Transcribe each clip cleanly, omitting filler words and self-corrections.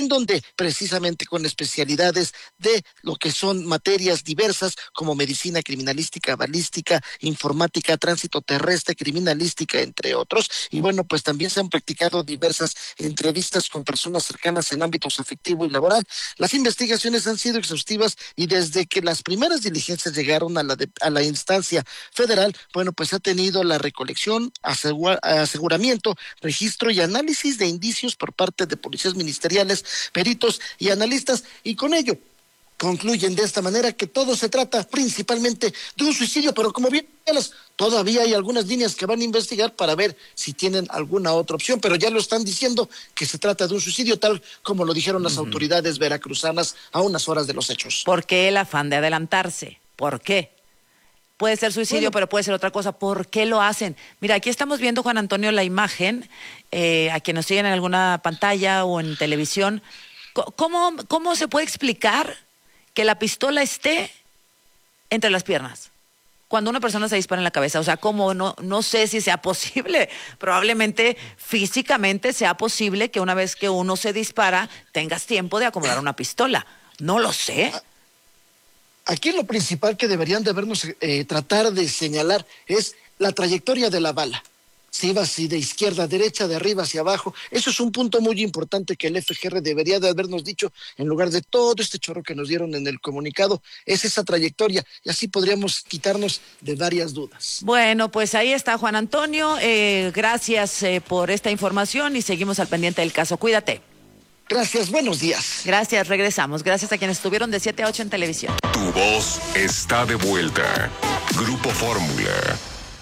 en donde precisamente con especialidades de lo que son materias diversas como medicina criminalística, balística, informática, tránsito terrestre, criminalística, entre otros. Y bueno, pues también se han practicado diversas entrevistas con personas cercanas en ámbitos afectivo y laboral. Las investigaciones han sido exhaustivas y desde que las primeras diligencias llegaron a la instancia federal, bueno, pues ha tenido la recolección, aseguramiento, registro y análisis de indicios por parte de policías ministeriales, peritos y analistas, y con ello concluyen de esta manera que todo se trata principalmente de un suicidio, pero como bien todavía hay algunas líneas que van a investigar para ver si tienen alguna otra opción, pero ya lo están diciendo que se trata de un suicidio, tal como lo dijeron las autoridades veracruzanas a unas horas de los hechos. ¿Por qué el afán de adelantarse? ¿Por qué? Puede ser suicidio, pero puede ser otra cosa. ¿Por qué lo hacen? Mira, aquí estamos viendo, Juan Antonio, la imagen, a quienes nos siguen en alguna pantalla o en televisión. ¿Cómo se puede explicar que la pistola esté entre las piernas cuando una persona se dispara en la cabeza? O sea, ¿cómo? No sé si sea posible. Probablemente físicamente sea posible que una vez que uno se dispara tengas tiempo de acomodar una pistola. No lo sé. Aquí lo principal que deberían de vernos tratar de señalar es la trayectoria de la bala. Si iba así de izquierda a derecha, de arriba hacia abajo. Eso es un punto muy importante que el FGR debería de habernos dicho en lugar de todo este chorro que nos dieron en el comunicado. Es esa trayectoria y así podríamos quitarnos de varias dudas. Bueno, pues ahí está Juan Antonio. Gracias por esta información y seguimos al pendiente del caso. Cuídate. Gracias, buenos días. Gracias, regresamos. Gracias a quienes estuvieron de 7 a 8 en televisión. Tu voz está de vuelta. Grupo Fórmula.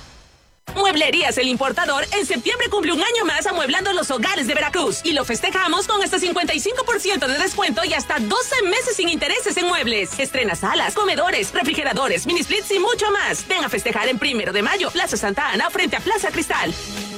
Mueblerías El Importador en septiembre cumple un año más amueblando los hogares de Veracruz y lo festejamos con hasta 55% de descuento y hasta 12 meses sin intereses en muebles. Estrena salas, comedores, refrigeradores, mini splits y mucho más. Ven a festejar en 1 de mayo, Plaza Santa Ana, frente a Plaza Cristal.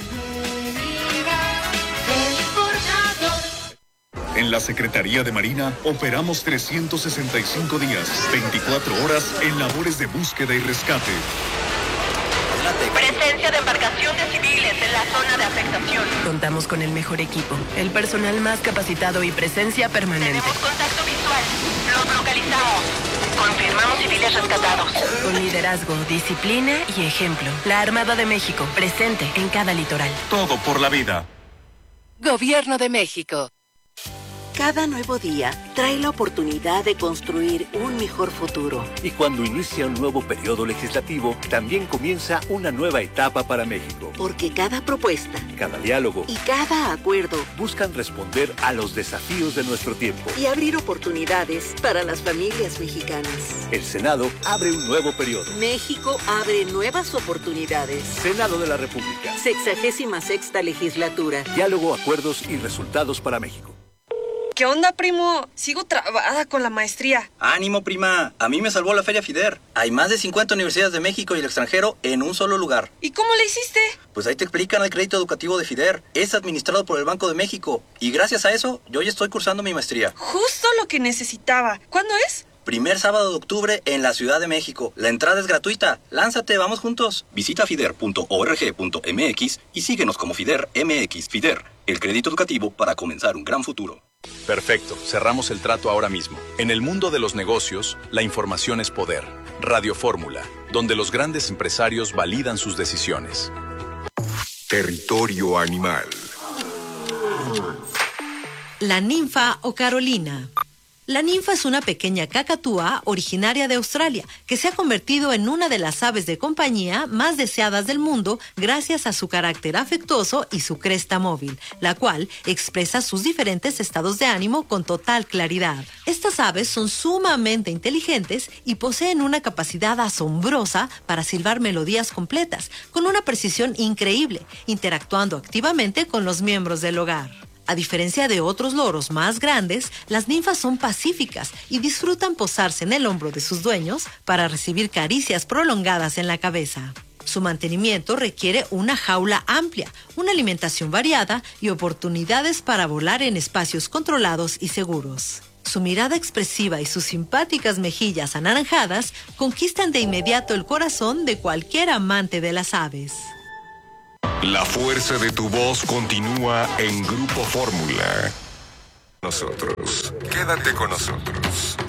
En la Secretaría de Marina operamos 365 días, 24 horas en labores de búsqueda y rescate. Presencia de embarcaciones civiles en la zona de afectación. Contamos con el mejor equipo, el personal más capacitado y presencia permanente. Tenemos contacto visual. Los localizamos. Confirmamos civiles rescatados. Con liderazgo, disciplina y ejemplo. La Armada de México, presente en cada litoral. Todo por la vida. Gobierno de México. Cada nuevo día trae la oportunidad de construir un mejor futuro. Y cuando inicia un nuevo periodo legislativo, también comienza una nueva etapa para México. Porque cada propuesta, cada diálogo y cada acuerdo buscan responder a los desafíos de nuestro tiempo. Y abrir oportunidades para las familias mexicanas. El Senado abre un nuevo periodo. México abre nuevas oportunidades. Senado de la República. 66ª legislatura. Diálogo, acuerdos y resultados para México. ¿Qué onda, primo? Sigo trabada con la maestría. ¡Ánimo, prima! A mí me salvó la Feria FIDER. Hay más de 50 universidades de México y el extranjero en un solo lugar. ¿Y cómo le hiciste? Pues ahí te explican el crédito educativo de FIDER. Es administrado por el Banco de México. Y gracias a eso, yo ya estoy cursando mi maestría. Justo lo que necesitaba. ¿Cuándo es? Primer sábado de octubre en la Ciudad de México. La entrada es gratuita. Lánzate, vamos juntos. Visita fider.org.mx y síguenos como FIDER MX. FIDER, el crédito educativo para comenzar un gran futuro. Perfecto, cerramos el trato ahora mismo. En el mundo de los negocios, la información es poder. Radio Fórmula, donde los grandes empresarios validan sus decisiones. Territorio animal. La ninfa o Carolina. La ninfa es una pequeña cacatúa originaria de Australia que se ha convertido en una de las aves de compañía más deseadas del mundo gracias a su carácter afectuoso y su cresta móvil, la cual expresa sus diferentes estados de ánimo con total claridad. Estas aves son sumamente inteligentes y poseen una capacidad asombrosa para silbar melodías completas, con una precisión increíble, interactuando activamente con los miembros del hogar. A diferencia de otros loros más grandes, las ninfas son pacíficas y disfrutan posarse en el hombro de sus dueños para recibir caricias prolongadas en la cabeza. Su mantenimiento requiere una jaula amplia, una alimentación variada y oportunidades para volar en espacios controlados y seguros. Su mirada expresiva y sus simpáticas mejillas anaranjadas conquistan de inmediato el corazón de cualquier amante de las aves. La fuerza de tu voz continúa en Grupo Fórmula. Nosotros. Quédate con nosotros.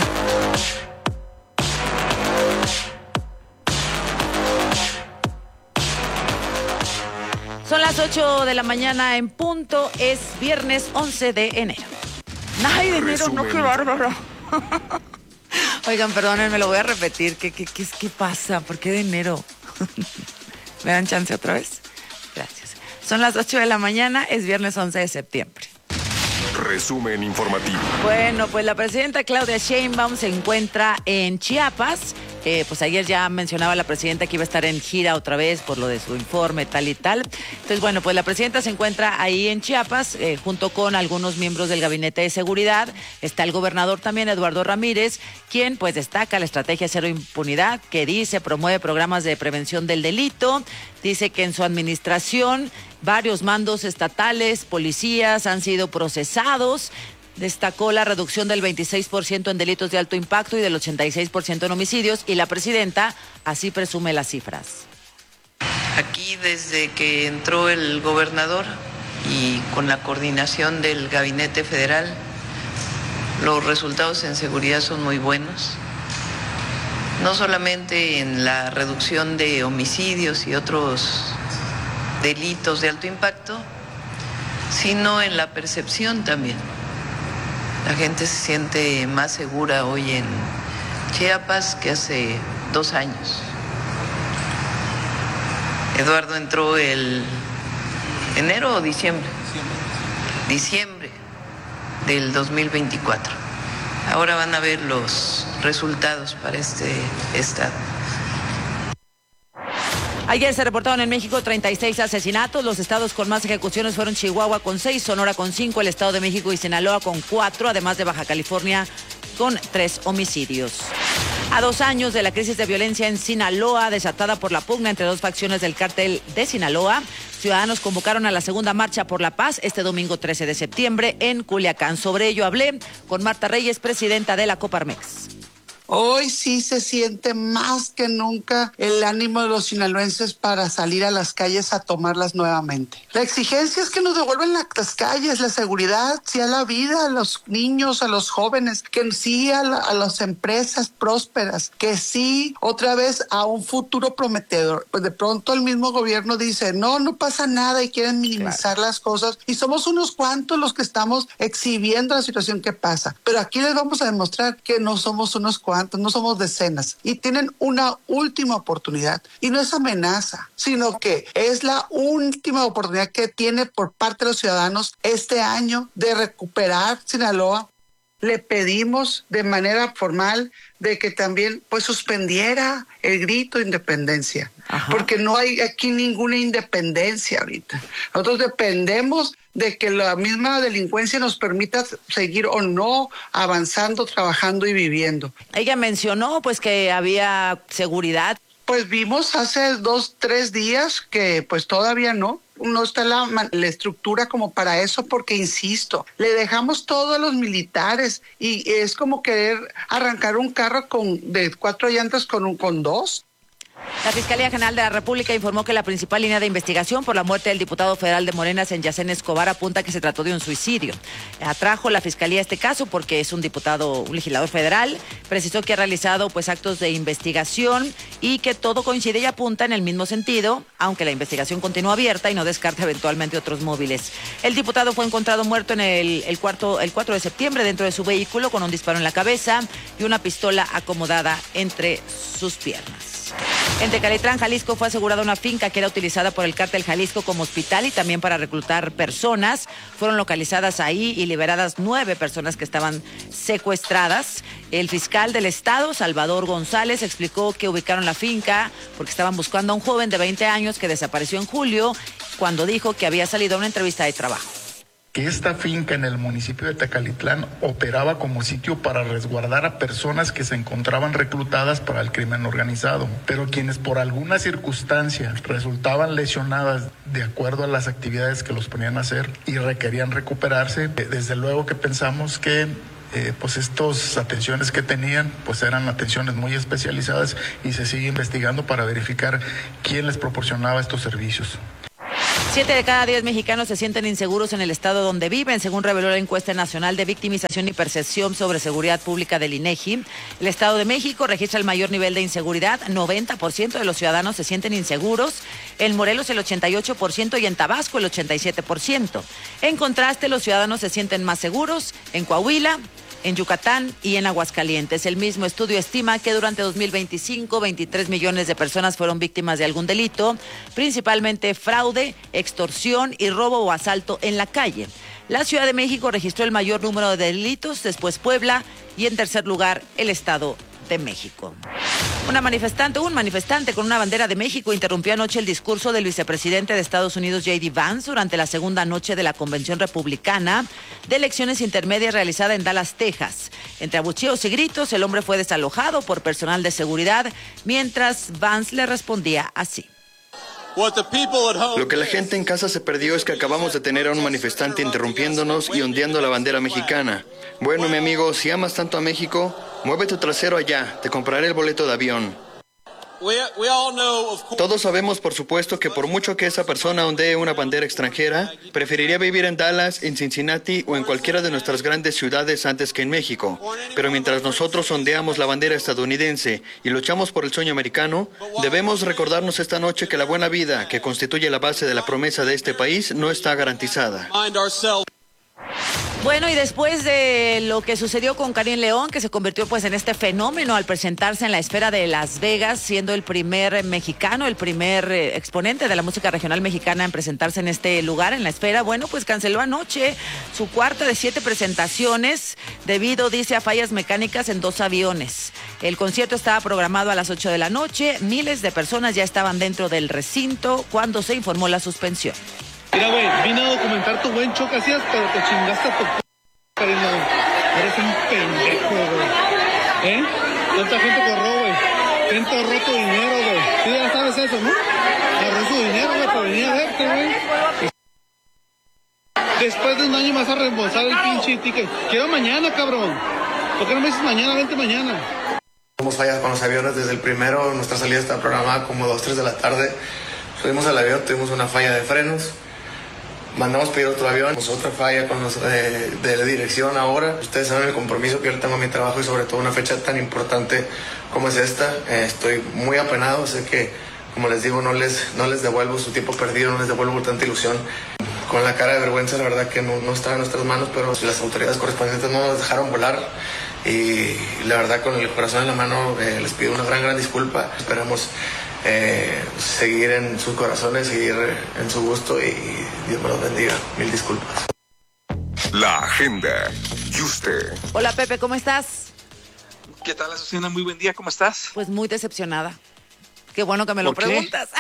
Son las 8 de la mañana en punto, es viernes 11 de enero. ¡Ay, de enero! ¡No, qué bárbaro! Oigan, perdónenme, lo voy a repetir. ¿Qué pasa? ¿Por qué de enero? ¿Me dan chance otra vez? Gracias. Son las 8 de la mañana, es viernes 11 de septiembre. Resumen informativo. Bueno, pues la presidenta Claudia Sheinbaum se encuentra en Chiapas. Pues ayer ya mencionaba la presidenta que iba a estar en gira otra vez por lo de su informe, tal y tal. Entonces, bueno, pues la presidenta se encuentra ahí en Chiapas junto con algunos miembros del Gabinete de Seguridad. Está el gobernador también, Eduardo Ramírez, quien pues destaca la estrategia Cero Impunidad, que dice promueve programas de prevención del delito. Dice que en su administración varios mandos estatales, policías han sido procesados. Destacó la reducción del 26% en delitos de alto impacto y del 86% en homicidios, y la presidenta así presume las cifras. Aquí desde que entró el gobernador y con la coordinación del Gabinete Federal, los resultados en seguridad son muy buenos. No solamente en la reducción de homicidios y otros delitos de alto impacto, sino en la percepción también. La gente se siente más segura hoy en Chiapas que hace 2 años. Eduardo entró el enero o diciembre. Diciembre del 2024. Ahora van a ver los resultados para este estado. Ayer se reportaron en México 36 asesinatos. Los estados con más ejecuciones fueron Chihuahua con 6, Sonora con 5, el Estado de México y Sinaloa con 4, además de Baja California con 3 homicidios. A 2 años de la crisis de violencia en Sinaloa, desatada por la pugna entre 2 facciones del cártel de Sinaloa, ciudadanos convocaron a la segunda marcha por la paz este domingo 13 de septiembre en Culiacán. Sobre ello hablé con Marta Reyes, presidenta de la Coparmex. Hoy sí se siente más que nunca el ánimo de los sinaloenses para salir a las calles a tomarlas nuevamente. La exigencia es que nos devuelvan las calles, la seguridad, sí a la vida, a los niños, a los jóvenes, que sí a las empresas prósperas, que sí otra vez a un futuro prometedor. Pues de pronto el mismo gobierno dice, no pasa nada y quieren minimizar las cosas y somos unos cuantos los que estamos exhibiendo la situación que pasa. Pero aquí les vamos a demostrar que no somos unos cuantos. No somos decenas y tienen una última oportunidad y no es amenaza, sino que es la última oportunidad que tiene por parte de los ciudadanos este año de recuperar Sinaloa. Le pedimos de manera formal de que también pues suspendiera el grito de independencia. Ajá. Porque no hay aquí ninguna independencia ahorita. Nosotros dependemos de que la misma delincuencia nos permita seguir o no avanzando, trabajando y viviendo. Ella mencionó pues que había seguridad. Pues vimos hace 2-3 días que pues todavía no está la estructura como para eso, porque insisto, le dejamos todo a los militares y es como querer arrancar un carro de 4 llantas con 2. La Fiscalía General de la República informó que la principal línea de investigación por la muerte del diputado federal de Morena, Senyacén Escobar, apunta que se trató de un suicidio. Atrajo la Fiscalía este caso porque es un legislador federal. Precisó que ha realizado pues actos de investigación y que todo coincide y apunta en el mismo sentido, aunque la investigación continúa abierta y no descarta eventualmente otros móviles. El diputado fue encontrado muerto en el 4 de septiembre dentro de su vehículo con un disparo en la cabeza y una pistola acomodada entre sus piernas. En Tecalitlán, Jalisco, fue asegurada una finca que era utilizada por el cártel Jalisco como hospital y también para reclutar personas. Fueron localizadas ahí y liberadas 9 personas que estaban secuestradas. El fiscal del estado, Salvador González, explicó que ubicaron la finca porque estaban buscando a un joven de 20 años que desapareció en julio cuando dijo que había salido a una entrevista de trabajo. Que esta finca en el municipio de Tecalitlán operaba como sitio para resguardar a personas que se encontraban reclutadas para el crimen organizado, pero quienes por alguna circunstancia resultaban lesionadas de acuerdo a las actividades que los ponían a hacer y requerían recuperarse, desde luego que pensamos que pues estas atenciones que tenían pues eran atenciones muy especializadas y se sigue investigando para verificar quién les proporcionaba estos servicios. 7 de cada 10 mexicanos se sienten inseguros en el estado donde viven, según reveló la encuesta nacional de victimización y percepción sobre seguridad pública del INEGI. El Estado de México registra el mayor nivel de inseguridad. 90% de los ciudadanos se sienten inseguros. En Morelos el 88% y en Tabasco el 87%. En contraste, los ciudadanos se sienten más seguros en Coahuila, en Yucatán y en Aguascalientes. El mismo estudio estima que durante 2025, 23 millones de personas fueron víctimas de algún delito, principalmente fraude, extorsión y robo o asalto en la calle. La Ciudad de México registró el mayor número de delitos, después Puebla y en tercer lugar el Estado de México. Un manifestante con una bandera de México interrumpió anoche el discurso del vicepresidente de Estados Unidos, J.D. Vance, durante la segunda noche de la Convención Republicana de Elecciones Intermedias realizada en Dallas, Texas. Entre abucheos y gritos, el hombre fue desalojado por personal de seguridad, mientras Vance le respondía así. Lo que la gente en casa se perdió es que acabamos de tener a un manifestante interrumpiéndonos y ondeando la bandera mexicana. Bueno, mi amigo, si amas tanto a México, mueve tu trasero allá, te compraré el boleto de avión. Todos sabemos, por supuesto, que por mucho que esa persona ondee una bandera extranjera, preferiría vivir en Dallas, en Cincinnati o en cualquiera de nuestras grandes ciudades antes que en México. Pero mientras nosotros ondeamos la bandera estadounidense y luchamos por el sueño americano, debemos recordarnos esta noche que la buena vida, que constituye la base de la promesa de este país, no está garantizada. Bueno, y después de lo que sucedió con Karim León, que se convirtió pues en este fenómeno al presentarse en la esfera de Las Vegas, siendo el primer mexicano, el primer exponente de la música regional mexicana en presentarse en este lugar, en la esfera, bueno, pues canceló anoche su cuarta de 7 presentaciones debido, dice, a fallas mecánicas en 2 aviones. El concierto estaba programado a las 8 de la noche, miles de personas ya estaban dentro del recinto cuando se informó la suspensión. Mira, güey, vine a documentar tu buen show que hacías, pero te chingaste a tu Karim León. Eres un pendejo, güey. ¿Eh? Tanta gente corrió, güey. Gente ahorró tu dinero, güey. Sí, ya sabes eso, ¿no? Ahorró su dinero, güey, para venir a verte, güey. Después de un año me vas a reembolsar el pinche ticket. Quiero mañana, cabrón. ¿Por qué no me dices mañana? Vente mañana. Tuvimos fallas con los aviones desde el primero. Nuestra salida está programada como 2, 3 de la tarde. Subimos al avión, tuvimos una falla de frenos. Mandamos pedir otro avión, otra falla con los de la dirección ahora. Ustedes saben el compromiso que yo tengo a mi trabajo y sobre todo una fecha tan importante como es esta. Estoy muy apenado, sé que, como les digo, no les devuelvo su tiempo perdido, no les devuelvo tanta ilusión. Con la cara de vergüenza, la verdad que no está en nuestras manos, pero las autoridades correspondientes no nos dejaron volar. Y la verdad, con el corazón en la mano, les pido una gran disculpa. Esperamos seguir en sus corazones, seguir en su gusto y Dios me los bendiga. Mil disculpas. La agenda. ¿Y usted? Hola Pepe, ¿cómo estás? ¿Qué tal, Azucena? Muy buen día, ¿cómo estás? Pues muy decepcionada. Qué bueno que me lo preguntas.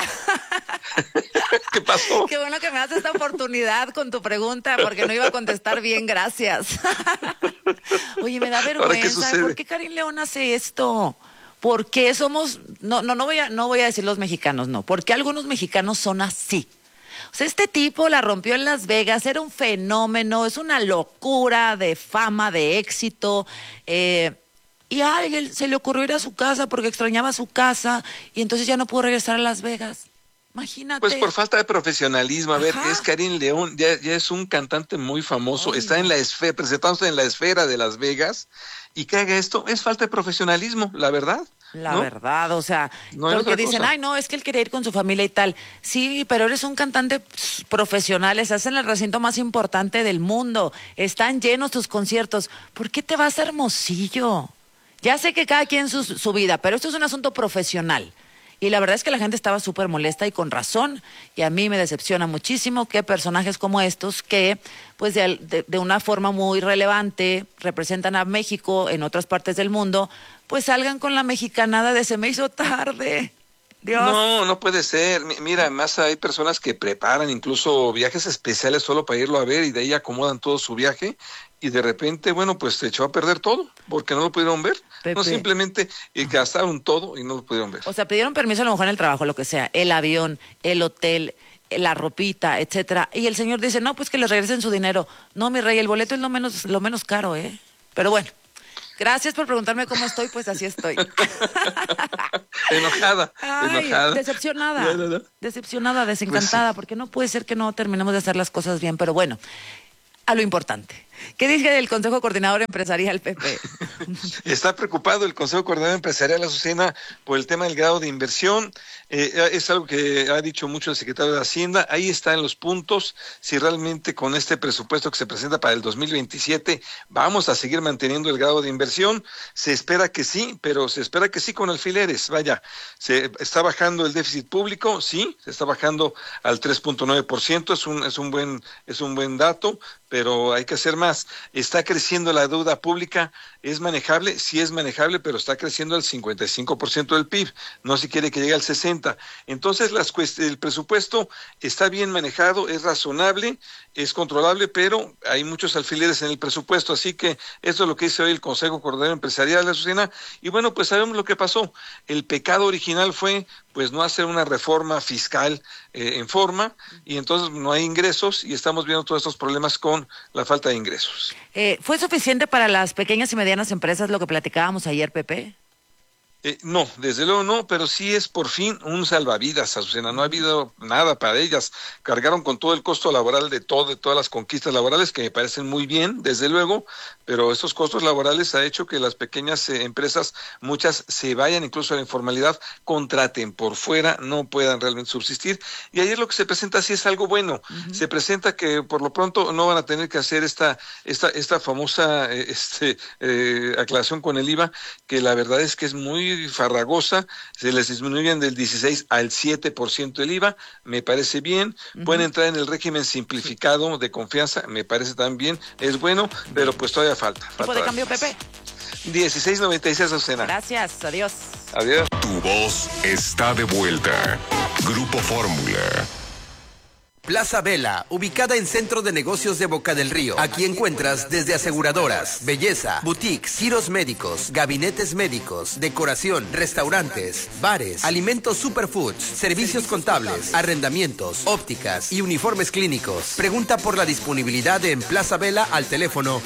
¿Qué pasó? Qué bueno que me das esta oportunidad con tu pregunta, porque no iba a contestar bien, gracias. Oye, me da vergüenza. ¿Por qué Karim León hace esto? ¿Por qué somos, no voy a decir los mexicanos, no, porque algunos mexicanos son así? O sea, este tipo la rompió en Las Vegas, era un fenómeno, es una locura de fama, de éxito, y a alguien se le ocurrió ir a su casa porque extrañaba su casa y entonces ya no pudo regresar a Las Vegas. Imagínate. Pues por falta de profesionalismo. A ver, es Karim León, ya es un cantante muy famoso, está en la esfera, presentándose en la esfera de Las Vegas, y que haga esto es falta de profesionalismo, la verdad. La verdad, o sea, porque dicen, ay, no, es que él quería ir con su familia y tal. Sí, pero eres un cantante profesional, estás en el recinto más importante del mundo, están llenos tus conciertos. ¿Por qué te vas a Hermosillo? Ya sé que cada quien su vida, pero esto es un asunto profesional. Y la verdad es que la gente estaba súper molesta y con razón, y a mí me decepciona muchísimo que personajes como estos, que pues de una forma muy relevante representan a México en otras partes del mundo, pues salgan con la mexicanada de se me hizo tarde. Dios. No puede ser. Mira, además hay personas que preparan incluso viajes especiales solo para irlo a ver y de ahí acomodan todo su viaje y de repente, bueno, pues se echó a perder todo porque no lo pudieron ver. Pepe. No simplemente gastaron todo y no lo pudieron ver. O sea, pidieron permiso a lo mejor en el trabajo, lo que sea, el avión, el hotel, la ropita, etcétera. Y el señor dice, no, pues que les regresen su dinero. No, mi rey, el boleto es lo menos caro, ¿eh? Pero bueno. Gracias por preguntarme cómo estoy, pues así estoy. Enojada. Decepcionada. No. Decepcionada, desencantada, pues sí. Porque no puede ser que no terminemos de hacer las cosas bien, pero bueno, a lo importante. ¿Qué dice el Consejo Coordinador Empresarial, Pepe? Está preocupado el Consejo Coordinador Empresarial, Azucena, por el tema del grado de inversión. Es algo que ha dicho mucho el secretario de Hacienda. Ahí están los puntos. Si realmente con este presupuesto que se presenta para el 2027 vamos a seguir manteniendo el grado de inversión. Se espera que sí, pero se espera que sí con alfileres. Vaya, se está bajando el déficit público, sí, se está bajando al 3.9%. Es un buen dato, pero hay que hacer más. Está creciendo la deuda pública, ¿es manejable? Sí es manejable, pero está creciendo al 55% del PIB, no se quiere que llegue al 60%. Entonces el presupuesto está bien manejado, es razonable, es controlable, pero hay muchos alfileres en el presupuesto, así que eso es lo que dice hoy el Consejo Coordinador Empresarial, Azucena, y bueno, pues sabemos lo que pasó. El pecado original fue pues no hacer una reforma fiscal en forma, y entonces no hay ingresos, y estamos viendo todos estos problemas con la falta de ingresos. ¿Fue suficiente para las pequeñas y medianas empresas lo que platicábamos ayer, Pepe? No, desde luego no, pero sí es por fin un salvavidas, Azucena. No ha habido nada para ellas. Cargaron con todo el costo laboral de todas las conquistas laborales, que me parecen muy bien, desde luego, pero estos costos laborales ha hecho que las pequeñas empresas, muchas se vayan incluso a la informalidad, contraten por fuera, no puedan realmente subsistir. Y ayer lo que se presenta sí es algo bueno. Uh-huh. Se presenta que por lo pronto no van a tener que hacer esta famosa aclaración con el IVA, que la verdad es que es muy farragosa. Se les disminuyen del 16 al 7% el IVA, me parece bien. Uh-huh. Pueden entrar en el régimen simplificado de confianza, me parece también, es bueno, pero pues todavía falta. ¿Tipo de cambio, Pepe? 16.96, Azucena. Gracias, adiós. Adiós. Tu voz está de vuelta. Grupo Fórmula. Plaza Vela, ubicada en Centro de Negocios de Boca del Río. Aquí encuentras desde aseguradoras, belleza, boutiques, giros médicos, gabinetes médicos, decoración, restaurantes, bares, alimentos superfoods, servicios contables, arrendamientos, ópticas y uniformes clínicos. Pregunta por la disponibilidad en Plaza Vela al teléfono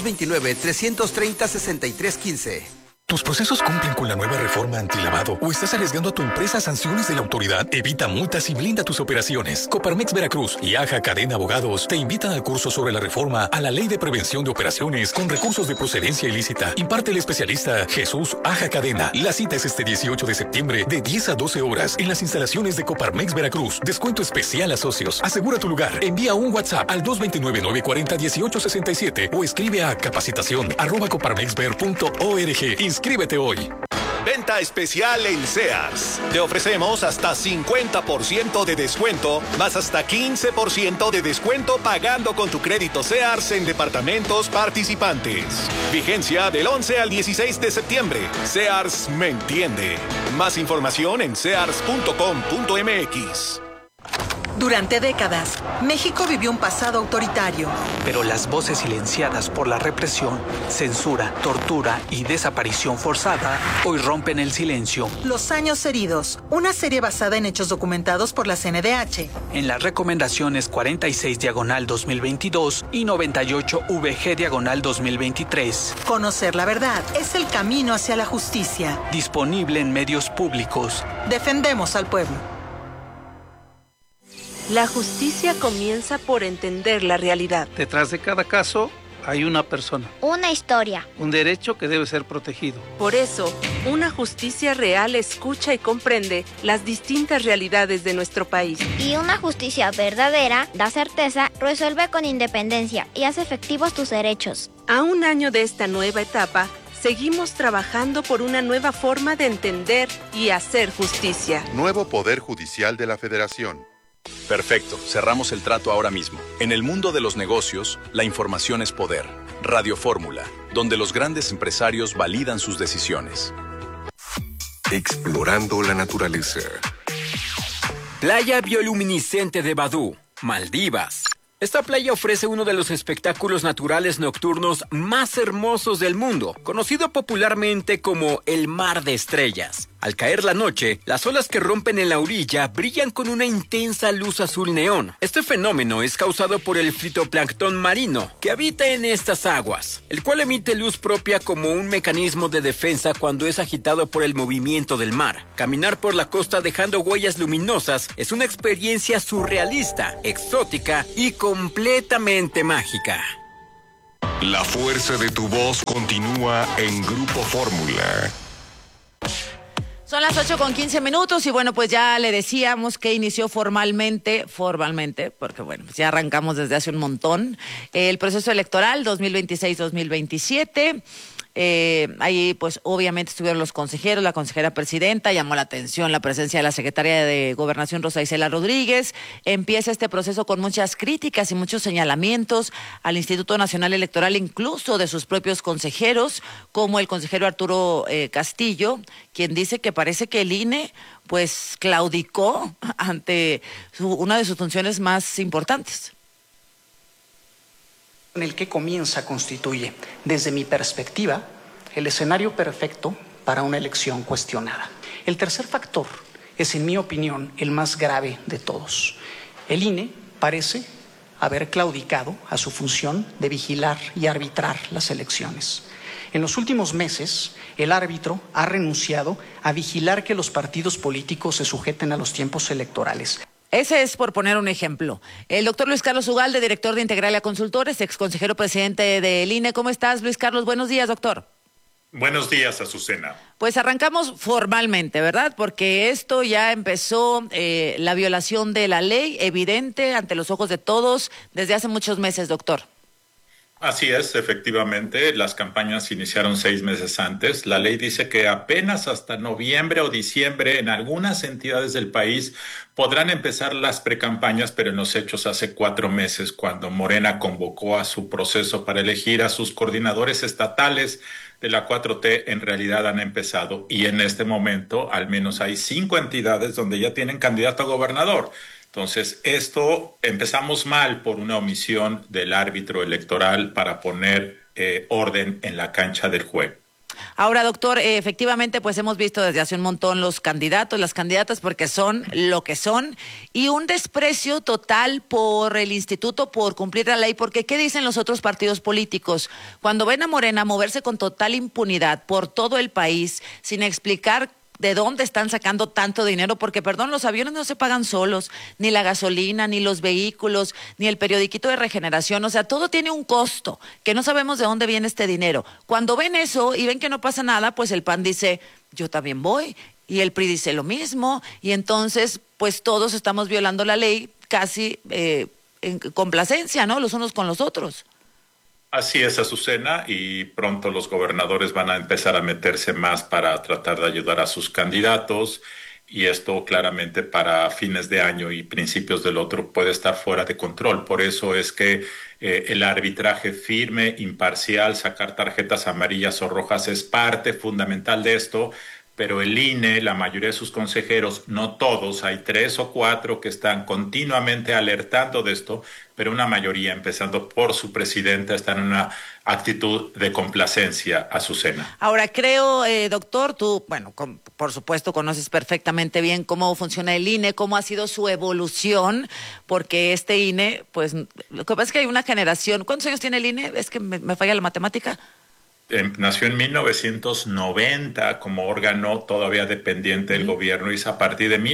229-330-6315. ¿Tus procesos cumplen con la nueva reforma antilavado o estás arriesgando a tu empresa sanciones de la autoridad? Evita multas y blinda tus operaciones. Coparmex Veracruz y AJA Cadena Abogados te invitan al curso sobre la reforma a la Ley de Prevención de Operaciones con recursos de procedencia ilícita. Imparte el especialista Jesús Aja Cadena. La cita es este 18 de septiembre de 10 a 12 horas en las instalaciones de Coparmex Veracruz. Descuento especial a socios. Asegura tu lugar. Envía un WhatsApp al 229-940-1867 o escribe a capacitación@coparmexver.org. Inscríbete hoy. Venta especial en Sears. Te ofrecemos hasta 50% de descuento, más hasta 15% de descuento pagando con tu crédito Sears en departamentos participantes. Vigencia del 11 al 16 de septiembre. Sears me entiende. Más información en sears.com.mx. Durante décadas, México vivió un pasado autoritario. Pero las voces silenciadas por la represión, censura, tortura y desaparición forzada hoy rompen el silencio. Los años heridos, una serie basada en hechos documentados por la CNDH. En las recomendaciones 46/2022 y 98/VG/2023. Conocer la verdad es el camino hacia la justicia. Disponible en medios públicos. Defendemos al pueblo. La justicia comienza por entender la realidad. Detrás de cada caso hay una persona. Una historia. Un derecho que debe ser protegido. Por eso, una justicia real escucha y comprende las distintas realidades de nuestro país. Y una justicia verdadera da certeza, resuelve con independencia y hace efectivos tus derechos. A un año de esta nueva etapa, seguimos trabajando por una nueva forma de entender y hacer justicia. Nuevo Poder Judicial de la Federación. Perfecto, cerramos el trato ahora mismo. En el mundo de los negocios, la información es poder. Radio Fórmula, donde los grandes empresarios validan sus decisiones. Explorando la naturaleza. Playa bioluminiscente de Badú, Maldivas. Esta playa ofrece uno de los espectáculos naturales nocturnos más hermosos del mundo, conocido popularmente como el Mar de Estrellas. Al caer la noche, las olas que rompen en la orilla brillan con una intensa luz azul neón. Este fenómeno es causado por el fitoplancton marino que habita en estas aguas, el cual emite luz propia como un mecanismo de defensa cuando es agitado por el movimiento del mar. Caminar por la costa dejando huellas luminosas es una experiencia surrealista, exótica y completamente mágica. La fuerza de tu voz continúa en Grupo Fórmula. Son las 8:15 y bueno, pues ya le decíamos que inició formalmente, porque bueno, pues ya arrancamos desde hace un montón, el proceso electoral 2026-2027. Ahí pues obviamente estuvieron los consejeros, la consejera presidenta, llamó la atención la presencia de la secretaria de Gobernación Rosa Isela Rodríguez. Empieza este proceso con muchas críticas y muchos señalamientos al Instituto Nacional Electoral, incluso de sus propios consejeros, como el consejero Arturo Castillo, quien dice que parece que el INE pues claudicó ante una de sus funciones más importantes. En el que comienza constituye, desde mi perspectiva, el escenario perfecto para una elección cuestionada. El tercer factor es, en mi opinión, el más grave de todos. El INE parece haber claudicado a su función de vigilar y arbitrar las elecciones. En los últimos meses, el árbitro ha renunciado a vigilar que los partidos políticos se sujeten a los tiempos electorales. Ese es por poner un ejemplo. El doctor Luis Carlos Ugalde, director de Integralia Consultores, exconsejero presidente del INE. ¿Cómo estás, Luis Carlos? Buenos días, doctor. Buenos días, Azucena. Pues arrancamos formalmente, ¿verdad? Porque esto ya empezó, la violación de la ley, evidente ante los ojos de todos, desde hace muchos meses, doctor. Así es, efectivamente, las campañas iniciaron 6 meses antes. La ley dice que apenas hasta noviembre o diciembre en algunas entidades del país podrán empezar las precampañas, pero en los hechos hace 4 meses, cuando Morena convocó a su proceso para elegir a sus coordinadores estatales de la 4T, en realidad han empezado. Y en este momento, al menos hay 5 entidades donde ya tienen candidato a gobernador. Entonces, esto empezamos mal por una omisión del árbitro electoral para poner orden en la cancha del juego. Ahora, doctor, efectivamente, pues hemos visto desde hace un montón los candidatos, las candidatas, porque son lo que son, y un desprecio total por el instituto, por cumplir la ley, porque ¿qué dicen los otros partidos políticos? Cuando ven a Morena moverse con total impunidad por todo el país, sin explicar de dónde están sacando tanto dinero, porque perdón, los aviones no se pagan solos, ni la gasolina, ni los vehículos, ni el periodiquito de regeneración, o sea, todo tiene un costo, que no sabemos de dónde viene este dinero. Cuando ven eso y ven que no pasa nada, pues el PAN dice, yo también voy, y el PRI dice lo mismo, y entonces, pues todos estamos violando la ley casi en complacencia, ¿no? Los unos con los otros. Así es, Azucena, y pronto los gobernadores van a empezar a meterse más para tratar de ayudar a sus candidatos, y esto claramente para fines de año y principios del otro puede estar fuera de control. Por eso es que el arbitraje firme, imparcial, sacar tarjetas amarillas o rojas es parte fundamental de esto, pero el INE, la mayoría de sus consejeros, no todos, hay 3 o 4 que están continuamente alertando de esto, pero una mayoría, empezando por su presidenta, está en una actitud de complacencia, Azucena. Ahora, creo, doctor, tú, bueno, por supuesto conoces perfectamente bien cómo funciona el INE, cómo ha sido su evolución, porque este INE, pues, lo que pasa es que hay una generación. ¿Cuántos años tiene el INE? Es que me falla la matemática. Nació en 1990 como órgano todavía dependiente del gobierno, y es a partir de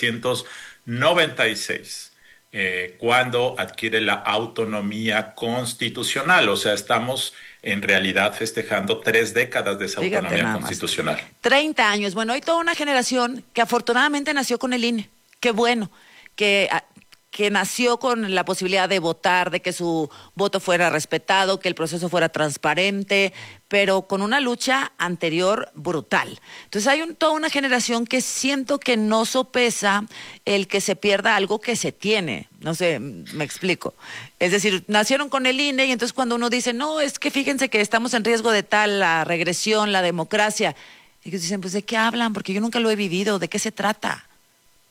1996 cuando adquiere la autonomía constitucional. O sea, estamos en realidad festejando 3 décadas de esa autonomía constitucional. 30 años. Bueno, hay toda una generación que afortunadamente nació con el INE. Qué bueno que nació con la posibilidad de votar, de que su voto fuera respetado, que el proceso fuera transparente, pero con una lucha anterior brutal. Entonces hay toda una generación que siento que no sopesa el que se pierda algo que se tiene. No sé, me explico. Es decir, nacieron con el INE y entonces cuando uno dice, no, es que fíjense que estamos en riesgo de tal, la regresión, la democracia, ellos dicen, pues ¿de qué hablan? Porque yo nunca lo he vivido, ¿de qué se trata?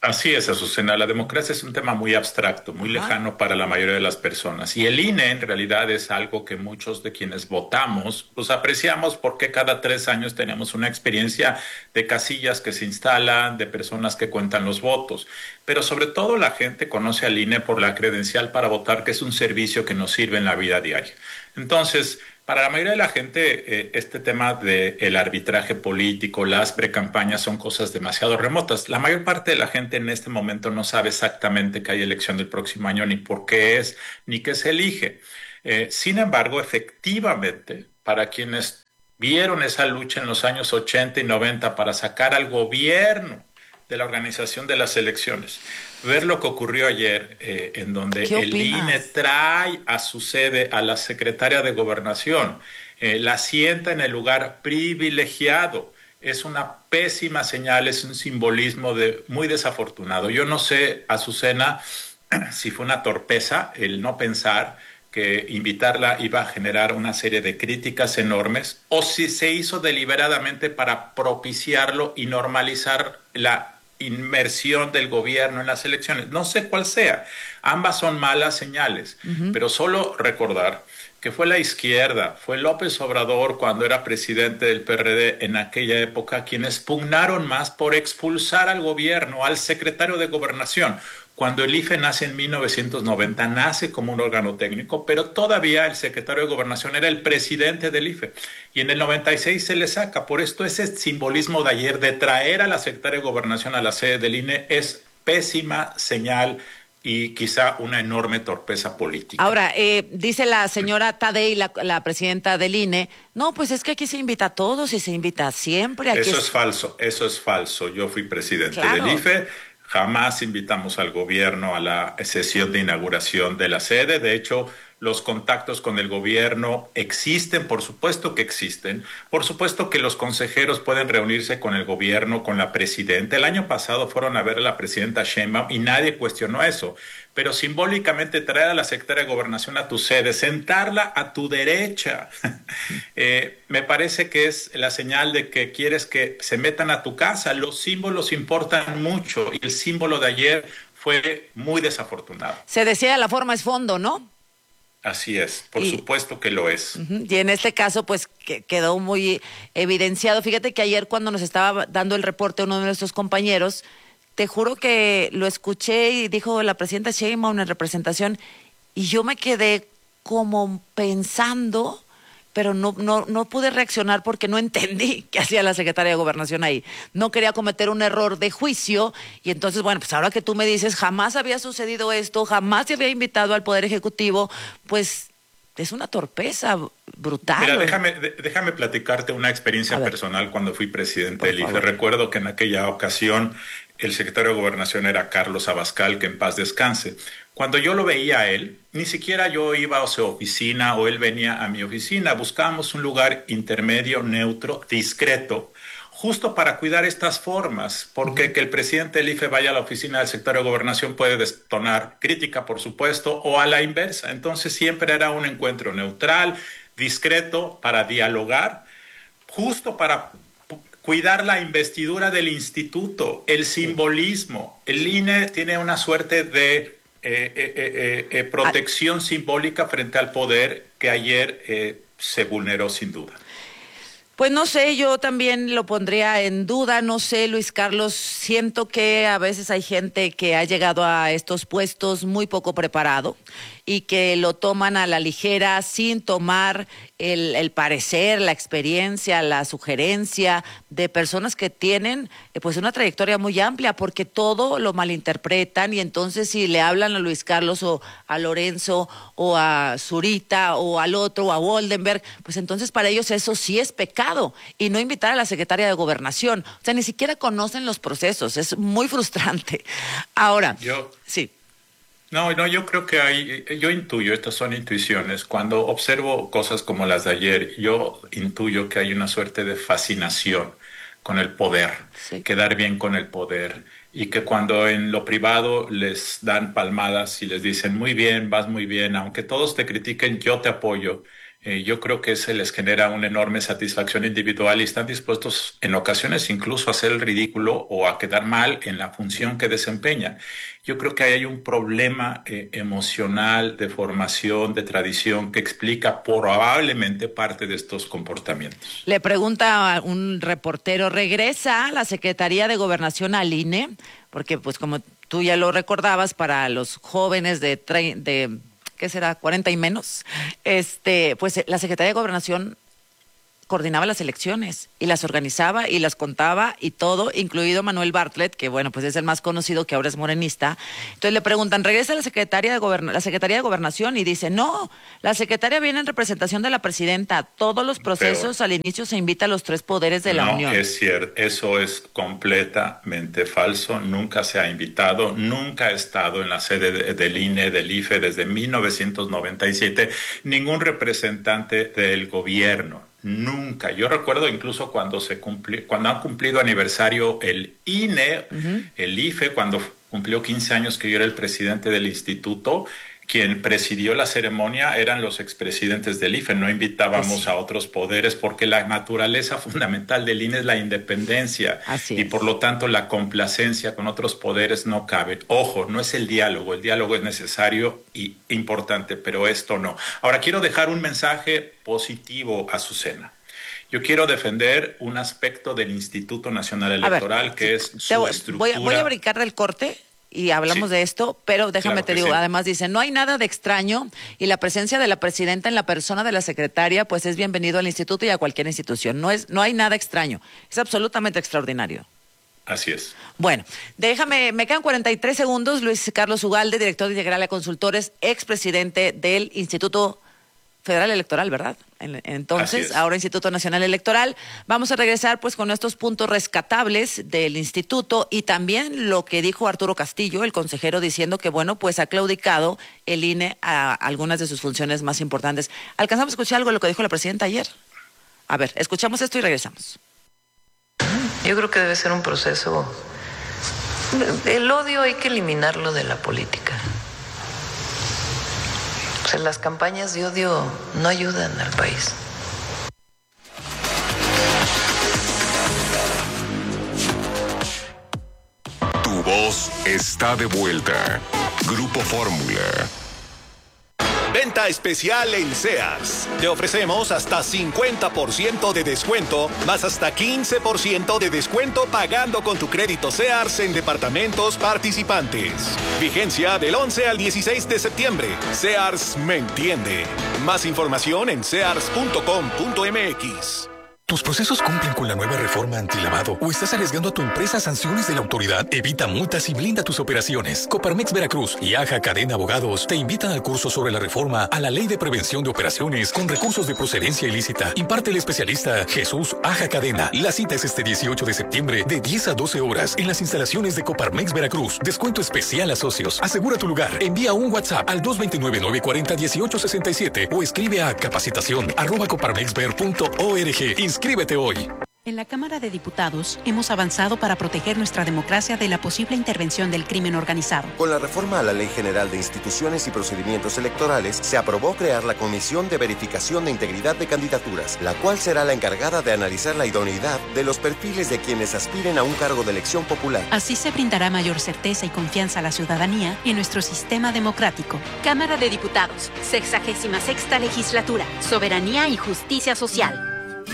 Así es, Azucena. La democracia es un tema muy abstracto, muy lejano para la mayoría de las personas. Y el INE en realidad es algo que muchos de quienes votamos, pues apreciamos porque cada 3 años tenemos una experiencia de casillas que se instalan, de personas que cuentan los votos. Pero sobre todo la gente conoce al INE por la credencial para votar, que es un servicio que nos sirve en la vida diaria. Entonces, para la mayoría de la gente, este tema del arbitraje político, las precampañas son cosas demasiado remotas. La mayor parte de la gente en este momento no sabe exactamente que hay elección del próximo año, ni por qué es, ni qué se elige. Sin embargo, efectivamente, para quienes vieron esa lucha en los años 80 y 90 para sacar al gobierno de la organización de las elecciones, ver lo que ocurrió ayer, en donde el INE trae a su sede a la secretaria de Gobernación, la sienta en el lugar privilegiado, es una pésima señal, es un simbolismo muy desafortunado. Yo no sé, Azucena, si fue una torpeza el no pensar que invitarla iba a generar una serie de críticas enormes, o si se hizo deliberadamente para propiciarlo y normalizar la inmersión del gobierno en las elecciones. No sé cuál sea. Ambas son malas señales, pero solo recordar que fue la izquierda, fue López Obrador cuando era presidente del PRD en aquella época, quienes pugnaron más por expulsar al gobierno, al secretario de Gobernación. Cuando el IFE nace en 1990, nace como un órgano técnico, pero todavía el secretario de Gobernación era el presidente del IFE. Y en el 96 se le saca. Por esto ese simbolismo de ayer de traer a la secretaria de Gobernación a la sede del INE es pésima señal y quizá una enorme torpeza política. Ahora, dice la señora Tadei, la presidenta del INE, no, pues es que aquí se invita a todos y se invita siempre. Aquí eso es falso. Yo fui presidente del IFE. Jamás invitamos al gobierno a la sesión de inauguración de la sede. De hecho, los contactos con el gobierno existen, por supuesto que existen. Por supuesto que los consejeros pueden reunirse con el gobierno, con la presidenta. El año pasado fueron a ver a la presidenta Sheinbaum y nadie cuestionó eso. Pero simbólicamente traer a la secretaria de Gobernación a tu sede, sentarla a tu derecha, me parece que es la señal de que quieres que se metan a tu casa. Los símbolos importan mucho y el símbolo de ayer fue muy desafortunado. Se decía la forma es fondo, ¿no? Así es, por supuesto que lo es. Y en este caso, pues, quedó muy evidenciado. Fíjate que ayer cuando nos estaba dando el reporte uno de nuestros compañeros, te juro que lo escuché y dijo la presidenta Sheinbaum en representación y yo me quedé como pensando, pero no pude reaccionar porque no entendí qué hacía la secretaria de Gobernación ahí. No quería cometer un error de juicio y entonces, bueno, pues ahora que tú me dices, jamás había sucedido esto, jamás se había invitado al Poder Ejecutivo, pues es una torpeza brutal. Mira, déjame platicarte una experiencia personal cuando fui presidente del IFE. Recuerdo que en aquella ocasión el secretario de Gobernación era Carlos Abascal, que en paz descanse. Cuando yo lo veía a él, ni siquiera yo iba a su oficina o él venía a mi oficina. Buscábamos un lugar intermedio, neutro, discreto, justo para cuidar estas formas, porque que el presidente del IFE vaya a la oficina del secretario de Gobernación puede detonar crítica, por supuesto, o a la inversa. Entonces siempre era un encuentro neutral, discreto, para dialogar, justo para cuidar la investidura del instituto, el simbolismo. El INE tiene una suerte de protección simbólica frente al poder que ayer se vulneró sin duda. Pues no sé, yo también lo pondría en duda, no sé, Luis Carlos, siento que a veces hay gente que ha llegado a estos puestos muy poco preparado y que lo toman a la ligera sin tomar el parecer, la experiencia, la sugerencia de personas que tienen pues una trayectoria muy amplia, porque todo lo malinterpretan y entonces si le hablan a Luis Carlos o a Lorenzo o a Zurita o al otro o a Woldenberg, pues entonces para ellos eso sí es pecado y no invitar a la secretaria de Gobernación, o sea, ni siquiera conocen los procesos, es muy frustrante. Ahora, sí. No, yo creo que yo intuyo, estas son intuiciones. Cuando observo cosas como las de ayer, yo intuyo que hay una suerte de fascinación con el poder, quedar bien con el poder, y que cuando en lo privado les dan palmadas y les dicen, muy bien, vas muy bien, aunque todos te critiquen, yo te apoyo. yo creo que se les genera una enorme satisfacción individual y están dispuestos en ocasiones incluso a hacer el ridículo o a quedar mal en la función que desempeñan. Yo creo que ahí hay un problema emocional, de formación, de tradición, que explica probablemente parte de estos comportamientos. Le pregunta a un reportero, ¿regresa la Secretaría de Gobernación al INE? Porque, pues, como tú ya lo recordabas, para los jóvenes de ¿qué será? 40 y menos, pues la Secretaría de Gobernación coordinaba las elecciones y las organizaba y las contaba y todo, incluido Manuel Bartlett, que bueno, pues es el más conocido, que ahora es morenista. Entonces le preguntan, ¿regresa la Secretaría de Gobernación? Y dice, no, la secretaria viene en representación de la presidenta. Todos los procesos al inicio se invita a los 3 poderes de la Unión. No, es cierto, eso es completamente falso. Nunca se ha invitado, nunca ha estado en la sede del INE, del IFE, desde 1997, ningún representante del gobierno. Nunca. Yo recuerdo incluso cuando han cumplido aniversario el INE, el IFE, cuando cumplió 15 años que yo era el presidente del instituto, quien presidió la ceremonia eran los expresidentes del IFE. No invitábamos a otros poderes porque la naturaleza fundamental del INE es la independencia. Y por lo tanto la complacencia con otros poderes no cabe. Ojo, no es el diálogo es necesario y importante, pero esto no. Ahora quiero dejar un mensaje positivo a Azucena. Yo quiero defender un aspecto del Instituto Nacional Electoral, que es su estructura. Voy a brincar del corte y hablamos de esto, pero déjame te digo, además dice, no hay nada de extraño y la presencia de la presidenta en la persona de la secretaria, pues es bienvenido al instituto y a cualquier institución. No hay nada extraño, es absolutamente extraordinario. Así es. Bueno, me quedan 43 segundos. Luis Carlos Ugalde, director integral de consultores, expresidente del Instituto Federal Electoral, ¿verdad? Entonces, ahora Instituto Nacional Electoral. Vamos a regresar pues con estos puntos rescatables del instituto y también lo que dijo Arturo Castillo, el consejero, diciendo que, bueno, pues ha claudicado el INE a algunas de sus funciones más importantes. ¿Alcanzamos a escuchar algo de lo que dijo la presidenta ayer? A ver, escuchamos esto y regresamos. Yo creo que debe ser un proceso. El odio hay que eliminarlo de la política. O sea, las campañas de odio no ayudan al país. Tu voz está de vuelta. Grupo Fórmula. Venta especial en Sears. Te ofrecemos hasta 50% de descuento, más hasta 15% de descuento pagando con tu crédito Sears en departamentos participantes. Vigencia del 11 al 16 de septiembre. Sears me entiende. Más información en sears.com.mx. ¿Tus procesos cumplen con la nueva reforma antilavado o estás arriesgando a tu empresa sanciones de la autoridad? Evita multas y blinda tus operaciones. Coparmex Veracruz y AJA Cadena Abogados te invitan al curso sobre la reforma a la Ley de Prevención de Operaciones con recursos de procedencia ilícita. Imparte el especialista Jesús Aja Cadena. La cita es este 18 de septiembre de 10 a 12 horas en las instalaciones de Coparmex Veracruz. Descuento especial a socios. Asegura tu lugar. Envía un WhatsApp al 229-940-1867 o escribe a capacitación@coparmexver.org. Inscríbete hoy. En la Cámara de Diputados hemos avanzado para proteger nuestra democracia de la posible intervención del crimen organizado. Con la reforma a la Ley General de Instituciones y Procedimientos Electorales, se aprobó crear la Comisión de Verificación de Integridad de Candidaturas, la cual será la encargada de analizar la idoneidad de los perfiles de quienes aspiren a un cargo de elección popular. Así se brindará mayor certeza y confianza a la ciudadanía en nuestro sistema democrático. Cámara de Diputados, 66ª Legislatura, Soberanía y Justicia Social.